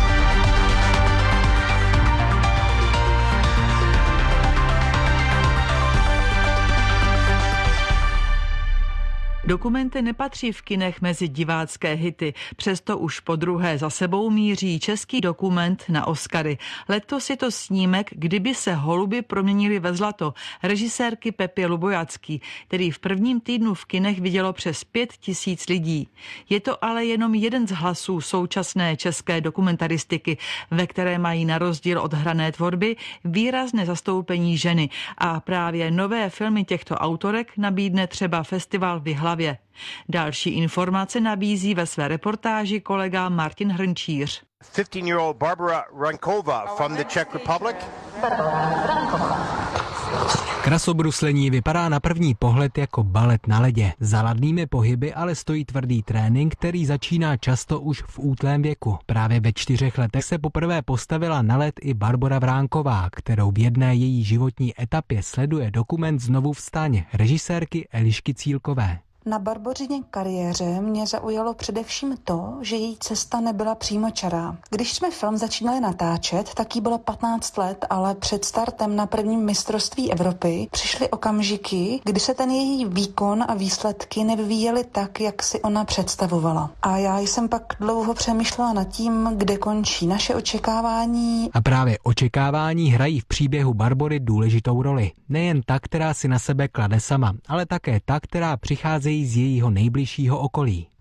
Dokumenty nepatří v kinech mezi divácké hity, přesto už podruhé za sebou míří český dokument na Oscary. Letos je to snímek Kdyby se holuby proměnily ve zlato režisérky Pepy Lubojacký, který v prvním týdnu v kinech vidělo přes 5 000 lidí. Je to ale jenom jeden z hlasů současné české dokumentaristiky, ve které mají na rozdíl od hrané tvorby výrazné zastoupení ženy, a právě nové filmy těchto autorek nabídne třeba festival v Jihlavě. Další informace nabízí ve své reportáži kolega Martin Hrnčíř. 15-year-old Barbara Rankova from the Czech Republic. Krasobruslení vypadá na první pohled jako balet na ledě. Za ladnými pohyby ale stojí tvrdý trénink, který začíná často už v útlém věku. Právě ve 4 letech se poprvé postavila na led i Barbora Vránková, kterou v jedné její životní etapě sleduje dokument Znovu vstaň režisérky Elišky Cílkové. Na Barbořině kariéře mě zaujalo především to, že její cesta nebyla přímočará. Když jsme film začínali natáčet, tak jí bylo 15 let, ale před startem na prvním mistrovství Evropy přišly okamžiky, kdy se ten její výkon a výsledky nevyvíjely tak, jak si ona představovala. A já jsem pak dlouho přemýšlela nad tím, kde končí naše očekávání. A právě očekávání hrají v příběhu Barbory důležitou roli. Nejen ta, která si na sebe klade sama, ale také ta, která přichází z jejího nejbližšího okolí.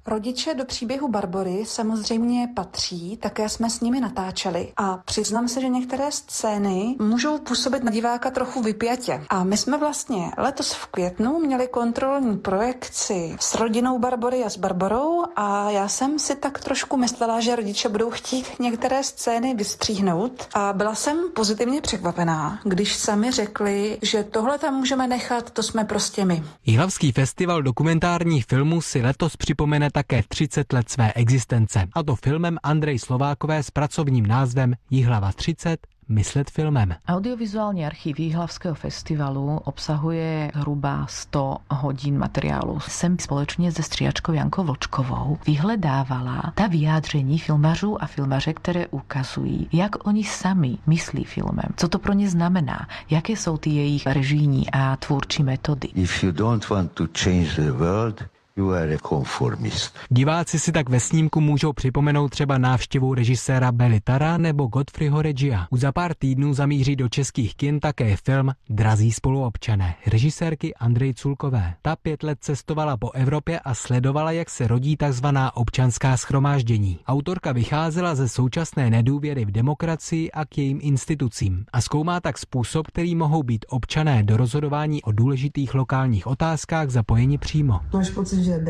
Rodiče do příběhu Barbory samozřejmě patří, také jsme s nimi natáčeli a přiznám se, že některé scény můžou působit na diváka trochu vypjatě. A my jsme vlastně letos v květnu měli kontrolní projekci s rodinou Barbory a s Barborou a já jsem si tak trošku myslela, že rodiče budou chtít některé scény vystříhnout a byla jsem pozitivně překvapená, když sami řekli, že tohle tam můžeme nechat, to jsme prostě my. Jihlavský festival dokumentárních filmů si letos připomene také 30 let své existence, a to filmem Andrej Slovákové s pracovním názvem Jihlava 30. Myslet filmem. Audiovizuální archív Jihlavského festivalu obsahuje hruba 100 hodin materiálu. Jsem společně se stříhačkou Jankou Vlčkovou vyhledávala ta vyjádření filmařů a filmaře, které ukazují, jak oni sami myslí filmem, co to pro ně znamená, jaké jsou ty jejich režijní a tvůrčí metody. If you don't want to change the world, you are a conformist. Diváci si tak ve snímku můžou připomenout třeba návštěvu režiséra Belitara nebo Godfreyho Regia. Už za pár týdnů zamíří do českých kin také film Drazí spoluobčané režisérky Andrej Culkové. Ta 5 let cestovala po Evropě a sledovala, jak se rodí takzvaná občanská shromáždění. Autorka vycházela ze současné nedůvěry v demokracii a k jejím institucím a zkoumá tak způsob, který mohou být občané do rozhodování o důležitých lokálních otázkách zapojeni přímo. Máš pocit, že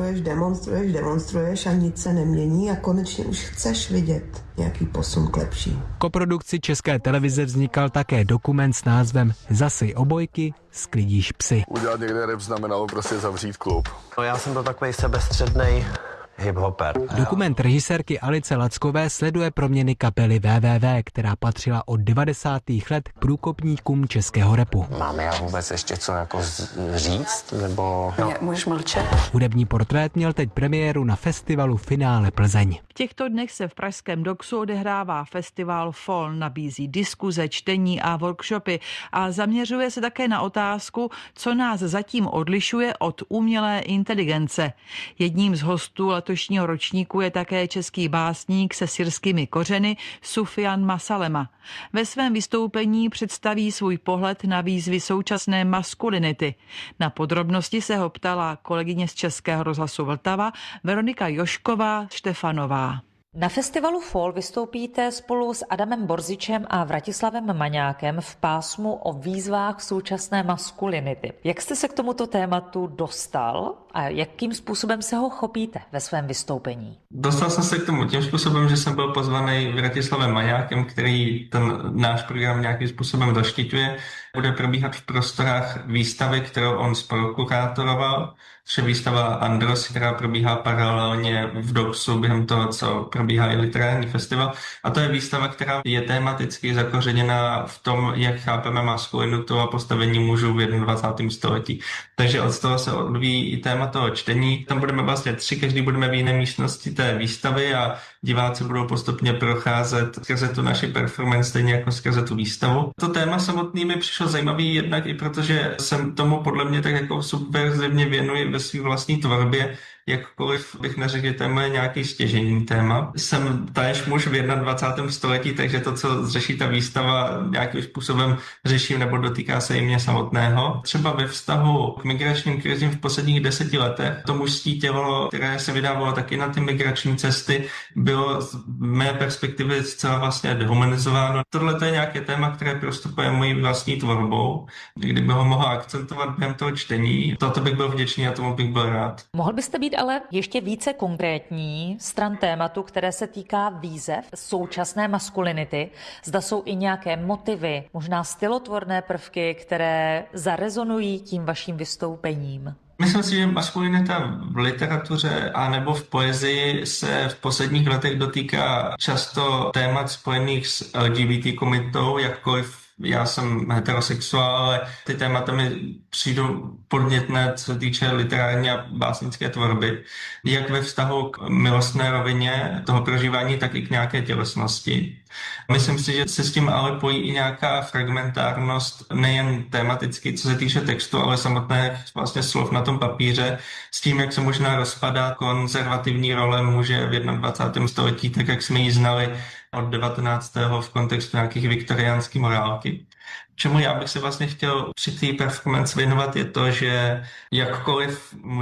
demonstruješ a nic se nemění a konečně už chceš vidět nějaký posun k lepší. V koprodukci České televize vznikal také dokument s názvem Zasej obojky, sklidíš psy. Udělat někde rap znamenalo prostě zavřít klub. Já jsem to takovej sebestřednej hip-hopper. Dokument režisérky Alice Lackové sleduje proměny kapely WWW, která patřila od 90. let k průkopníkům českého rapu. Mám já vůbec ještě co jako říct, nebo... No. Můžeš mlčet. Hudební portrét měl teď premiéru na festivalu Finále Plzeň. V těchto dnech se v pražském Doxu odehrává festival Fall, nabízí diskuze, čtení a workshopy a zaměřuje se také na otázku, co nás zatím odlišuje od umělé inteligence. Jedním z hostů letošního ročníku je také český básník se syrskými kořeny Sufjan Masalema. Ve svém vystoupení představí svůj pohled na výzvy současné maskulinity. Na podrobnosti se ho ptala kolegyně z Českého rozhlasu Vltava Veronika Jošková Štefanová. Na festivalu Fall vystoupíte spolu s Adamem Borzičem a Vratislavem Maňákem v pásmu o výzvách současné maskulinity. Jak jste se k tomuto tématu dostal a jakým způsobem se ho chopíte ve svém vystoupení? Dostal jsem se k tomu tím způsobem, že jsem byl pozvaný Vratislavem Maňákem, který ten náš program nějakým způsobem zaštiťuje. Bude probíhat v prostorách výstavy, kterou on spolukurátoroval, což je výstava Andros, která probíhá paralelně v Doxu během toho, co probíhá i literární festival. A to je výstava, která je tematicky zakořeněná v tom, jak chápeme maskulinitu a postavení mužů v 21. století. Takže od toho se odvíjí i téma toho čtení. Tam budeme vlastně 3, každý budeme v jiné místnosti té výstavy a diváci budou postupně procházet skrze tu naši performance, stejně jako skrze tu výstavu. To téma samotný mi přišlo zajímavý jednak i protože jsem tomu podle mě tak jako subverzivně věnuji ve své vlastní tvorbě, jakkoliv bych neřekl, že téma je nějaký stěžejní téma. Jsem též muž v 21. století, takže to, co řeší ta výstava, nějakým způsobem řeším nebo dotýká se i mě samotného. Třeba ve vztahu k migračním krizím v posledních 10 letech to mužské tělo, které se vydávalo taky na ty migrační cesty, bylo z mé perspektivy zcela vlastně dehumanizováno. Tohle je nějaké téma, které prostupuje mojí vlastní tvorbou. Kdyby ho mohl akcentovat během toho čtení, toto bych byl vděčný a tomu bych byl rád. Mohl byste být ale ještě více konkrétní stran tématu, které se týká výzev současné maskulinity. Zda jsou i nějaké motivy, možná stylotvorné prvky, které zarezonují tím vaším vystoupením. Myslím si, že maskulinita v literatuře a nebo v poezii se v posledních letech dotýká často témat spojených s LGBT komunitou, jakkoliv já jsem heterosexuál, ale ty témata mi přijdou podnětné, co se týče literární a básnické tvorby, jak ve vztahu k milostné rovině toho prožívání, tak i k nějaké tělesnosti. Myslím si, že se s tím ale pojí i nějaká fragmentárnost, nejen tematicky, co se týče textu, ale samotné vlastně slov na tom papíře, s tím, jak se možná rozpadá konzervativní role muže v 21. století, tak jak jsme ji znali od 19. v kontextu nějakých viktoriánských morálky. Čemu já bych se vlastně chtěl při té performance věnovat je to, že jakkoliv muži v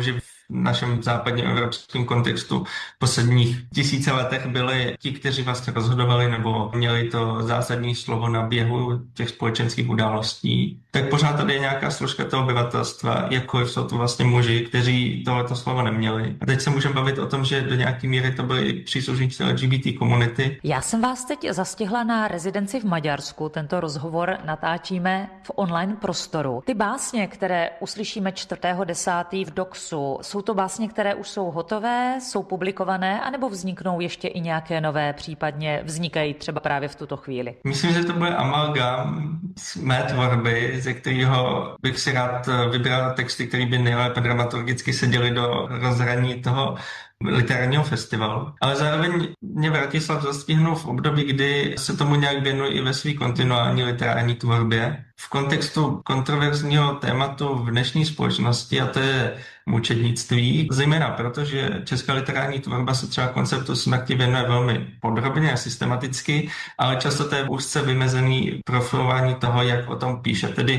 našem západním evropském kontextu v posledních 1000 letech byli ti, kteří vlastně rozhodovali nebo měli to zásadní slovo na běhu těch společenských událostí, tak pořád tady je nějaká složka toho obyvatelstva, jakkoliv jsou to vlastně muži, kteří tohleto slovo neměli. A teď se můžeme bavit o tom, že do nějaké míry to byli příslušníci LGBT komunity. Já jsem vás teď zastihla na rezidenci v Maďarsku. Tento rozhovor natáčíme v online prostoru. Ty básně, které uslyšíme 4.10. v Doxu, jsou to básně, které už jsou hotové, jsou publikované, anebo vzniknou ještě i nějaké nové, případně vznikají třeba právě v tuto chvíli? Myslím, že to bude amalgam z mé tvorby, ze kterého bych si rád vybral texty, které by nejlépe dramaturgicky seděly do rozhraní toho literárního festivalu. Ale zároveň mě Vratislav zastihnul v období, kdy se tomu nějak věnuji i ve své kontinuální literární tvorbě. V kontextu kontroverzního tématu v dnešní společnosti, a to je mučednictví, zejména proto, že česká literární tvorba se třeba konceptu smrti věnuje velmi podrobně a systematicky, ale často to je úzce vymezený profilování toho, jak o tom píše. Tedy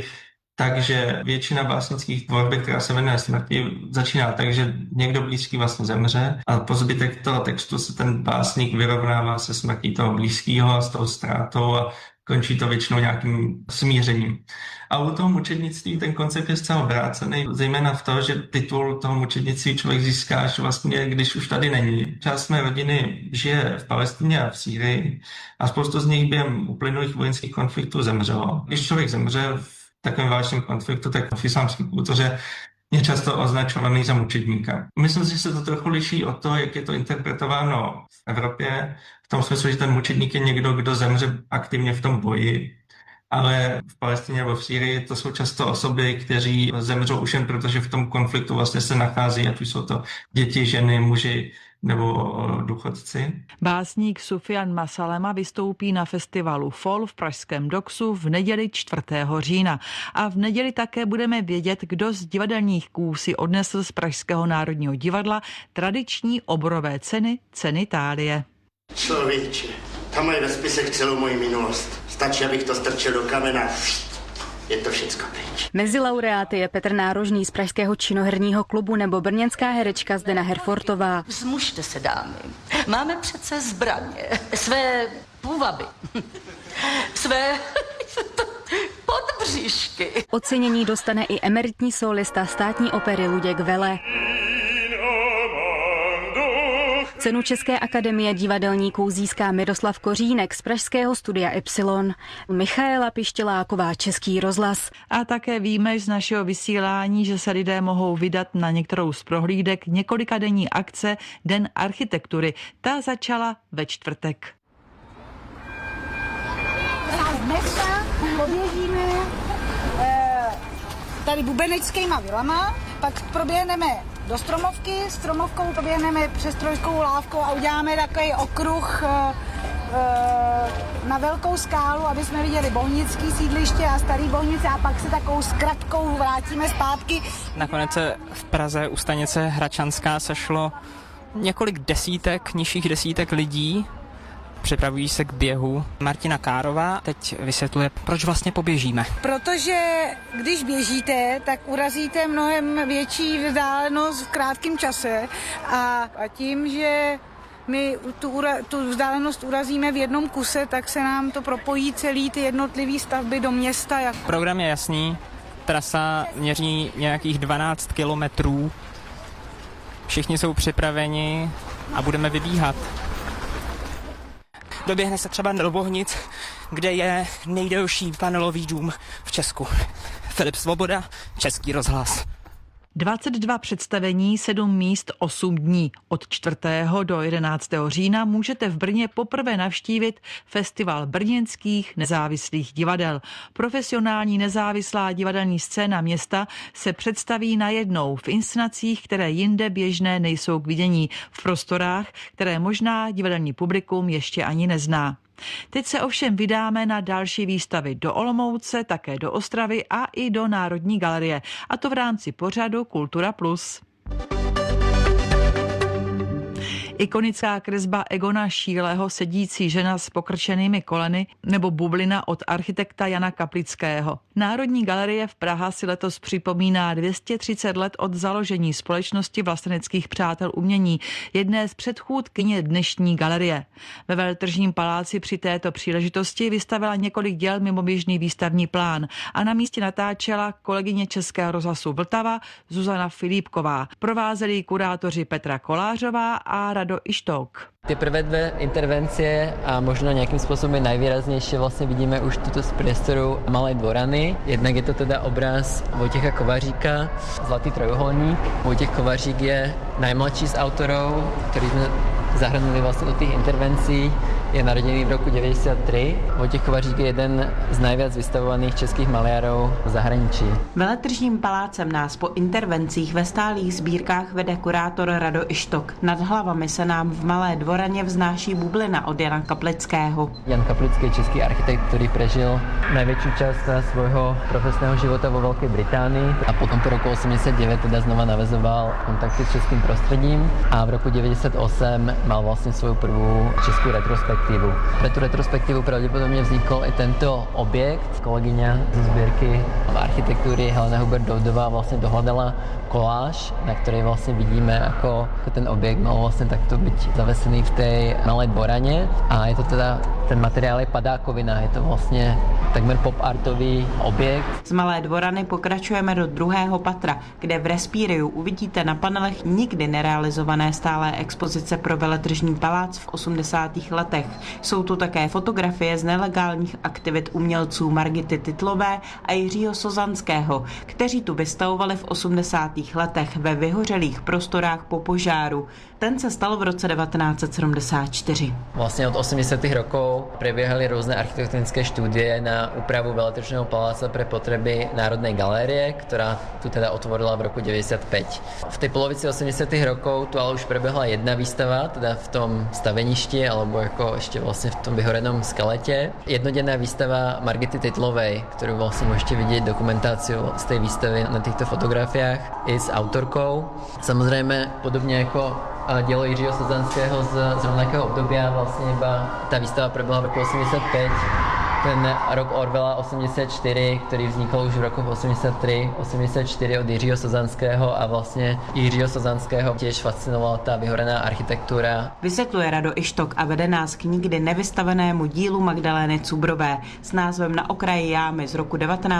takže většina básnických tvorby, která se věnuje smrti, začíná tak, že někdo blízký vlastně zemře a po zbytek toho textu se ten básník vyrovnává se smrtí toho blízkého a s tou ztrátou a končí to většinou nějakým smířením. A u toho mučednictví ten koncept je zcela obrácený, zejména v tom, že titul toho mučednictví člověk získá až vlastně, když už tady není. Část mé rodiny žije v Palestině a v Sýrii a spoustu z nich během uplynulých vojenských konfliktů zemřelo. Když člověk zemře v takovém válečném konfliktu, tak v islámské kultuře je často označovaný za mučedníka. Myslím si, že se to trochu liší od toho, jak je to interpretováno v Evropě, v tom smyslu, že ten mučedník je někdo, kdo zemře aktivně v tom boji, ale v Palestině nebo v Sýrii to jsou často osoby, kteří zemřou už jen protože v tom konfliktu vlastně se nachází, ať už jsou to děti, ženy, muži nebo důchodci. Básník Sufian Masalema vystoupí na festivalu FOL v pražském Doxu v neděli 4. října. A v neděli také budeme vědět, kdo z divadelních kůsí odnesl z Pražského národního divadla tradiční oborové ceny Thálie. Člověče, tam mají ve spisech celou moji minulost. Stačí, abych to strčil do kamena. Je to všecko pryč. Mezi laureáty je Petr Nárožný z Pražského činoherního klubu nebo brněnská herečka Zdena Herfortová. Vzmužte se, dámy. Máme přece zbraně. Své půvaby. Své podbříšky. Ocenění dostane i emeritní solista Státní opery Luděk Vele. Cenu České akademie divadelníků získá Miroslav Kořínek z pražského studia Y. Michaela Pištěláková, Český rozhlas. A také víme z našeho vysílání, že se lidé mohou vydat na některou z prohlídek několikadenní akce Den architektury. Ta začala ve čtvrtek. Dneska poběžíme tady bubeneckýma vilama, pak proběhneme do Stromovky, Stromovkou poběhneme přes Trojskou lávkou a uděláme takový okruh na velkou skálu, aby jsme viděli bohnický sídliště a starý Bohnice a pak se takovou zkratkou vrátíme zpátky. Nakonec se v Praze u stanice Hračanská sešlo několik nižších desítek lidí. Připravují se k běhu. Martina Kárová teď vysvětluje, proč vlastně poběžíme. Protože když běžíte, tak urazíte mnohem větší vzdálenost v krátkém čase a tím, že my tu vzdálenost urazíme v jednom kuse, tak se nám to propojí celý ty jednotlivé stavby do města. Program je jasný, trasa měří nějakých 12 kilometrů. Všichni jsou připraveni a budeme vybíhat. Doběhne se třeba do Bohnic, kde je nejdelší panelový dům v Česku. Filip Svoboda, Český rozhlas. 22 představení, 7 míst, 8 dní. Od 4. do 11. října můžete v Brně poprvé navštívit festival brněnských nezávislých divadel. Profesionální nezávislá divadelní scéna města se představí najednou v inscenacích, které jinde běžné nejsou k vidění, v prostorách, které možná divadelní publikum ještě ani nezná. Teď se ovšem vydáme na další výstavy do Olomouce, také do Ostravy a i do Národní galerie. A to v rámci pořadu Kultura Plus. Ikonická kresba Egona Schieleho Sedící žena s pokrčenými koleny nebo bublina od architekta Jana Kaplického. Národní galerie v Praha si letos připomíná 230 let od založení společnosti vlasteneckých přátel umění, jedné z předchůdkyně dnešní galerie. Ve Veletržním paláci při této příležitosti vystavila několik děl mimo běžný výstavní plán a na místě natáčela kolegyně Českého rozhlasu Vltava Zuzana Filipková. Provázeli kurátoři Petra Kolářová a Rado Ištok. Ty prvé dve intervencie a možno nejakým spôsobom najvýraznejšie vlastne vidíme už tuto z priestoru Malej dvorany. Jednak je to teda obraz Vojtecha Kovaříka, Zlatý trojuholník. Vojtech Kovařík je najmladší z autorov, ktorý sme zahrnuli vlastne do tých intervencií. Je narodený v roku 93. Vojtech Kovařík je jeden z najviac vystavovaných českých maliarov v zahraničí. Veletržním palácem nás po intervencích ve stálých sbírkách vede kurátor Rado Ištok. Nad hlavami se nám v Malé dvoraně vznáší bublina od Jana Kaplického. Jan Kaplický je český architekt, ktorý prežil najväčšiu časť svojho profesného života vo Veľkej Británii a potom po roku 89 teda znova navezoval kontakty s českým prostredím a v roku 98 mal vlastne svoju prvú českú retrospektívu. Pre tú retrospektívu pravdepodobne vznikol i tento objekt. Kolegyňa zo zbierky architektúry Helena Hubert-Doudová vlastne dohľadala koláž, na ktorej vlastne vidíme, ako ten objekt mal vlastne takto byť zavesený v tej Malej dvorane. A je to teda, ten materiál je padákovina, je to vlastne takmer pop-artový objekt. Z Malé dvorany pokračujeme do druhého patra, kde v Respíriu uvidíte na panelech nikdy nerealizované stálé expozice pro Veletržní palác v 80. letech. Jsou tu také fotografie z nelegálních aktivit umělců Margity Tytlové a Jiřího Sozanského, kteří tu vystavovali v 80. letech ve vyhořelých prostorách po požáru. Ten se stal v roce 1974. Vlastne od 80. rokov prebiehali rôzne architektonické štúdie na úpravu Veletržného paláca pre potreby Národnej galérie, ktorá tu teda otvorila v roku 95. V tej polovici 80. rokov tu ale už prebehla jedna výstava, teda v tom staveništi, alebo ako ešte vlastne v tom vyhorenom skelete. Jednodenná výstava Margity Tytlovej, ktorú vlastne môžete vidieť dokumentáciu z tej výstavy na týchto fotografiách i s autorkou. Samozrejme, podobne ako dielo Jiřího Sozanského z rovnakého obdobia, vlastne iba tá výstava prebehla v roku 85. Ten rok Orwella 84, ktorý vznikol už v roku 83, 84 od Jiřího Sozanského a vlastne Jiřího Sozanského tiež fascinovala tá vyhorená architektúra. Vysvětluje Rado Ištok a vede nás k nikdy nevystavenému dílu Magdalény Cubrové s názvem Na okraji jámy z roku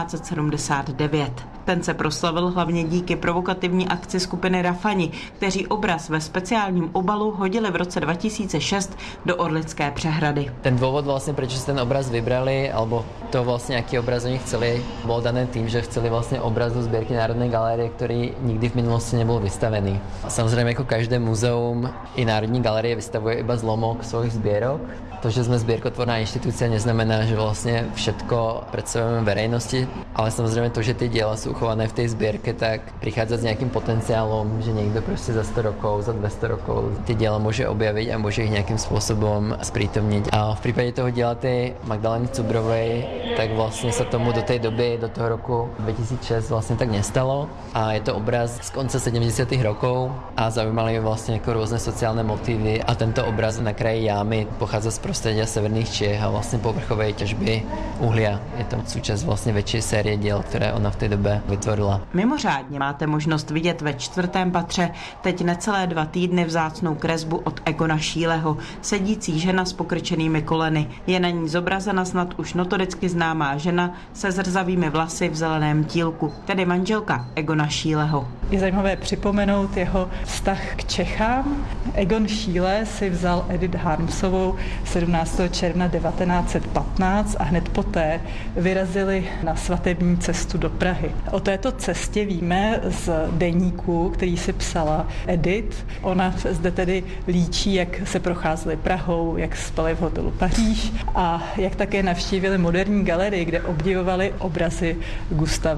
1979. Ten se proslavil hlavně díky provokativní akci skupiny Rafani, kteří obraz ve speciálním obalu hodili v roce 2006 do Orlické přehrady. Ten dôvod vlastne, prečo si ten obraz vybrali, alebo to vlastne, aký obraz oni chceli, bol dané tým, že chceli vlastne obraz zo zbierky Národnej galérie, ktorý nikdy v minulosti nebol vystavený. A samozrejme, ako každé muzeum, i Národní galérie vystavuje iba zlomok svojich zbierok. To, že sme zbierkotvorná inštitúcia, neznamená, že vlastne všetko predstavujeme verejnosti, ale samozrejme to, že tie diela sú uchované v tej zbierke, tak prichádza s nejakým potenciálom, že niekto proste za 100 rokov, za 200 rokov tie diela môže objaviť a môže ich nejakým spôsobom sprítomniť. A v prípade toho diela tej Magdalény Cubrovej, tak vlastne sa tomu do tej doby, do toho roku 2006 vlastne tak nestalo. A je to obraz z konca 70. rokov a zaujímali vlastne ako rôzne sociálne motívy a tento obraz Na kraji jámy pochádza z prostredia severných Čiech a vlastne povrchovej ťažby uhlia. Je to súčasť vlastne väčšej série diel, ktoré ona v tej dobe vytvorila. Mimořádně máte možnost vidět ve 4. patře teď necelé 2 týdny vzácnou kresbu od Egona Schieleho, Sedící žena s pokrčenými koleny. Je na ní zobrazena snad už notoricky známá žena se zrzavými vlasy v zeleném tílku, tedy manželka Egona Schieleho. Je zajímavé připomenout jeho vztah k Čechám. Egon Schiele si vzal Edith Harmsovou 17. června 1915 a hned poté vyrazili na svatební cestu do Prahy. O této cestě víme z deníku, který si psala Edith. Ona zde tedy líčí, jak se procházeli Prahou, jak spali v hotelu Paříž a jak také navštívili Moderní galerii, kde obdivovali obrazy Gustava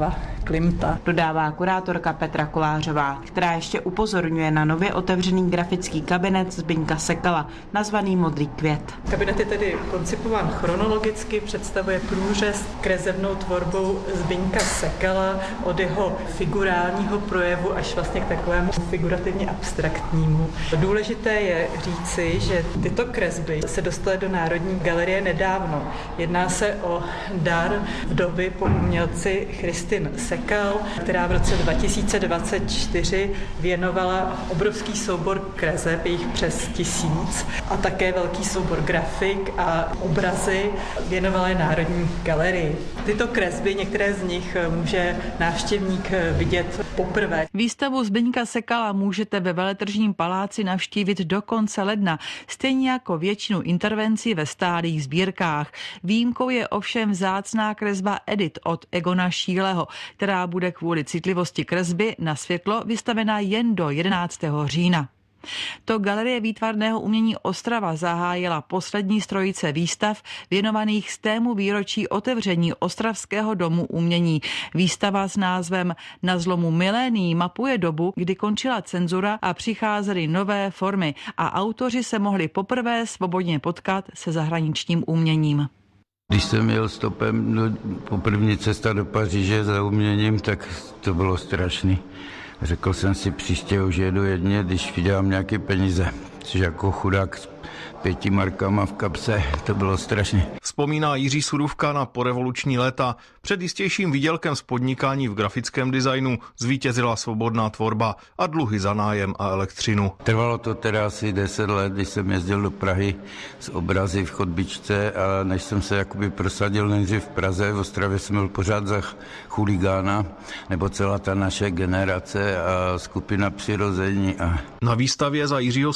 Klimta. Dodává kurátorka Petra Kolářová, která ještě upozorňuje na nově otevřený grafický kabinet Zbyňka Sekala, nazvaný Modrý květ. Kabinet je tedy koncipován chronologicky, představuje průřez kresebnou tvorbou Zbyňka Sekala od jeho figurálního projevu až vlastně k takovému figurativně abstraktnímu. Důležité je říci, že tyto kresby se dostaly do Národní galerie nedávno. Jedná se o dar vdovy po umělci Christine Sekal, která v roce 2024 věnovala obrovský soubor kreseb, jich přes 1000, a také velký soubor grafik a obrazy věnovala Národní galerii. Tyto kresby, některé z nich může návštěvník vidět poprvé. Výstavu Zbyňka Sekala můžete ve Veletržním paláci navštívit do konce ledna, stejně jako většinu intervencí ve stálých sbírkách. Výjimkou je ovšem vzácná kresba Edit od Egona Šíleho, která bude kvůli citlivosti kresby na světlo vystavena jen do 11. října. To Galerie výtvarného umění Ostrava zahájila poslední z trojice výstav věnovaných z tému výročí otevření Ostravského domu umění. Výstava s názvem Na zlomu milénií mapuje dobu, kdy končila cenzura a přicházely nové formy a autoři se mohli poprvé svobodně potkat se zahraničním uměním. Když jsem jel stopem po první cesta do Paříže za uměním, tak to bylo strašný. Řekl jsem si, příště už jedu jedně, když vydělám nějaké peníze. Což jako chudák s 5 markama v kapse, to bylo strašné. Vzpomíná Jiří Sudůvka na porevoluční léta. Před jistějším výdělkem z podnikání v grafickém designu zvítězila svobodná tvorba a dluhy za nájem a elektřinu. Trvalo to teda asi 10 let, když jsem jezdil do Prahy s obrazy v chodbičce, a než jsem se jakoby prosadil nejdřív v Praze, v Ostravě jsem byl pořád za chuligána, nebo celá ta naše generace a skupina Přirození. Na výstavě za Jiřího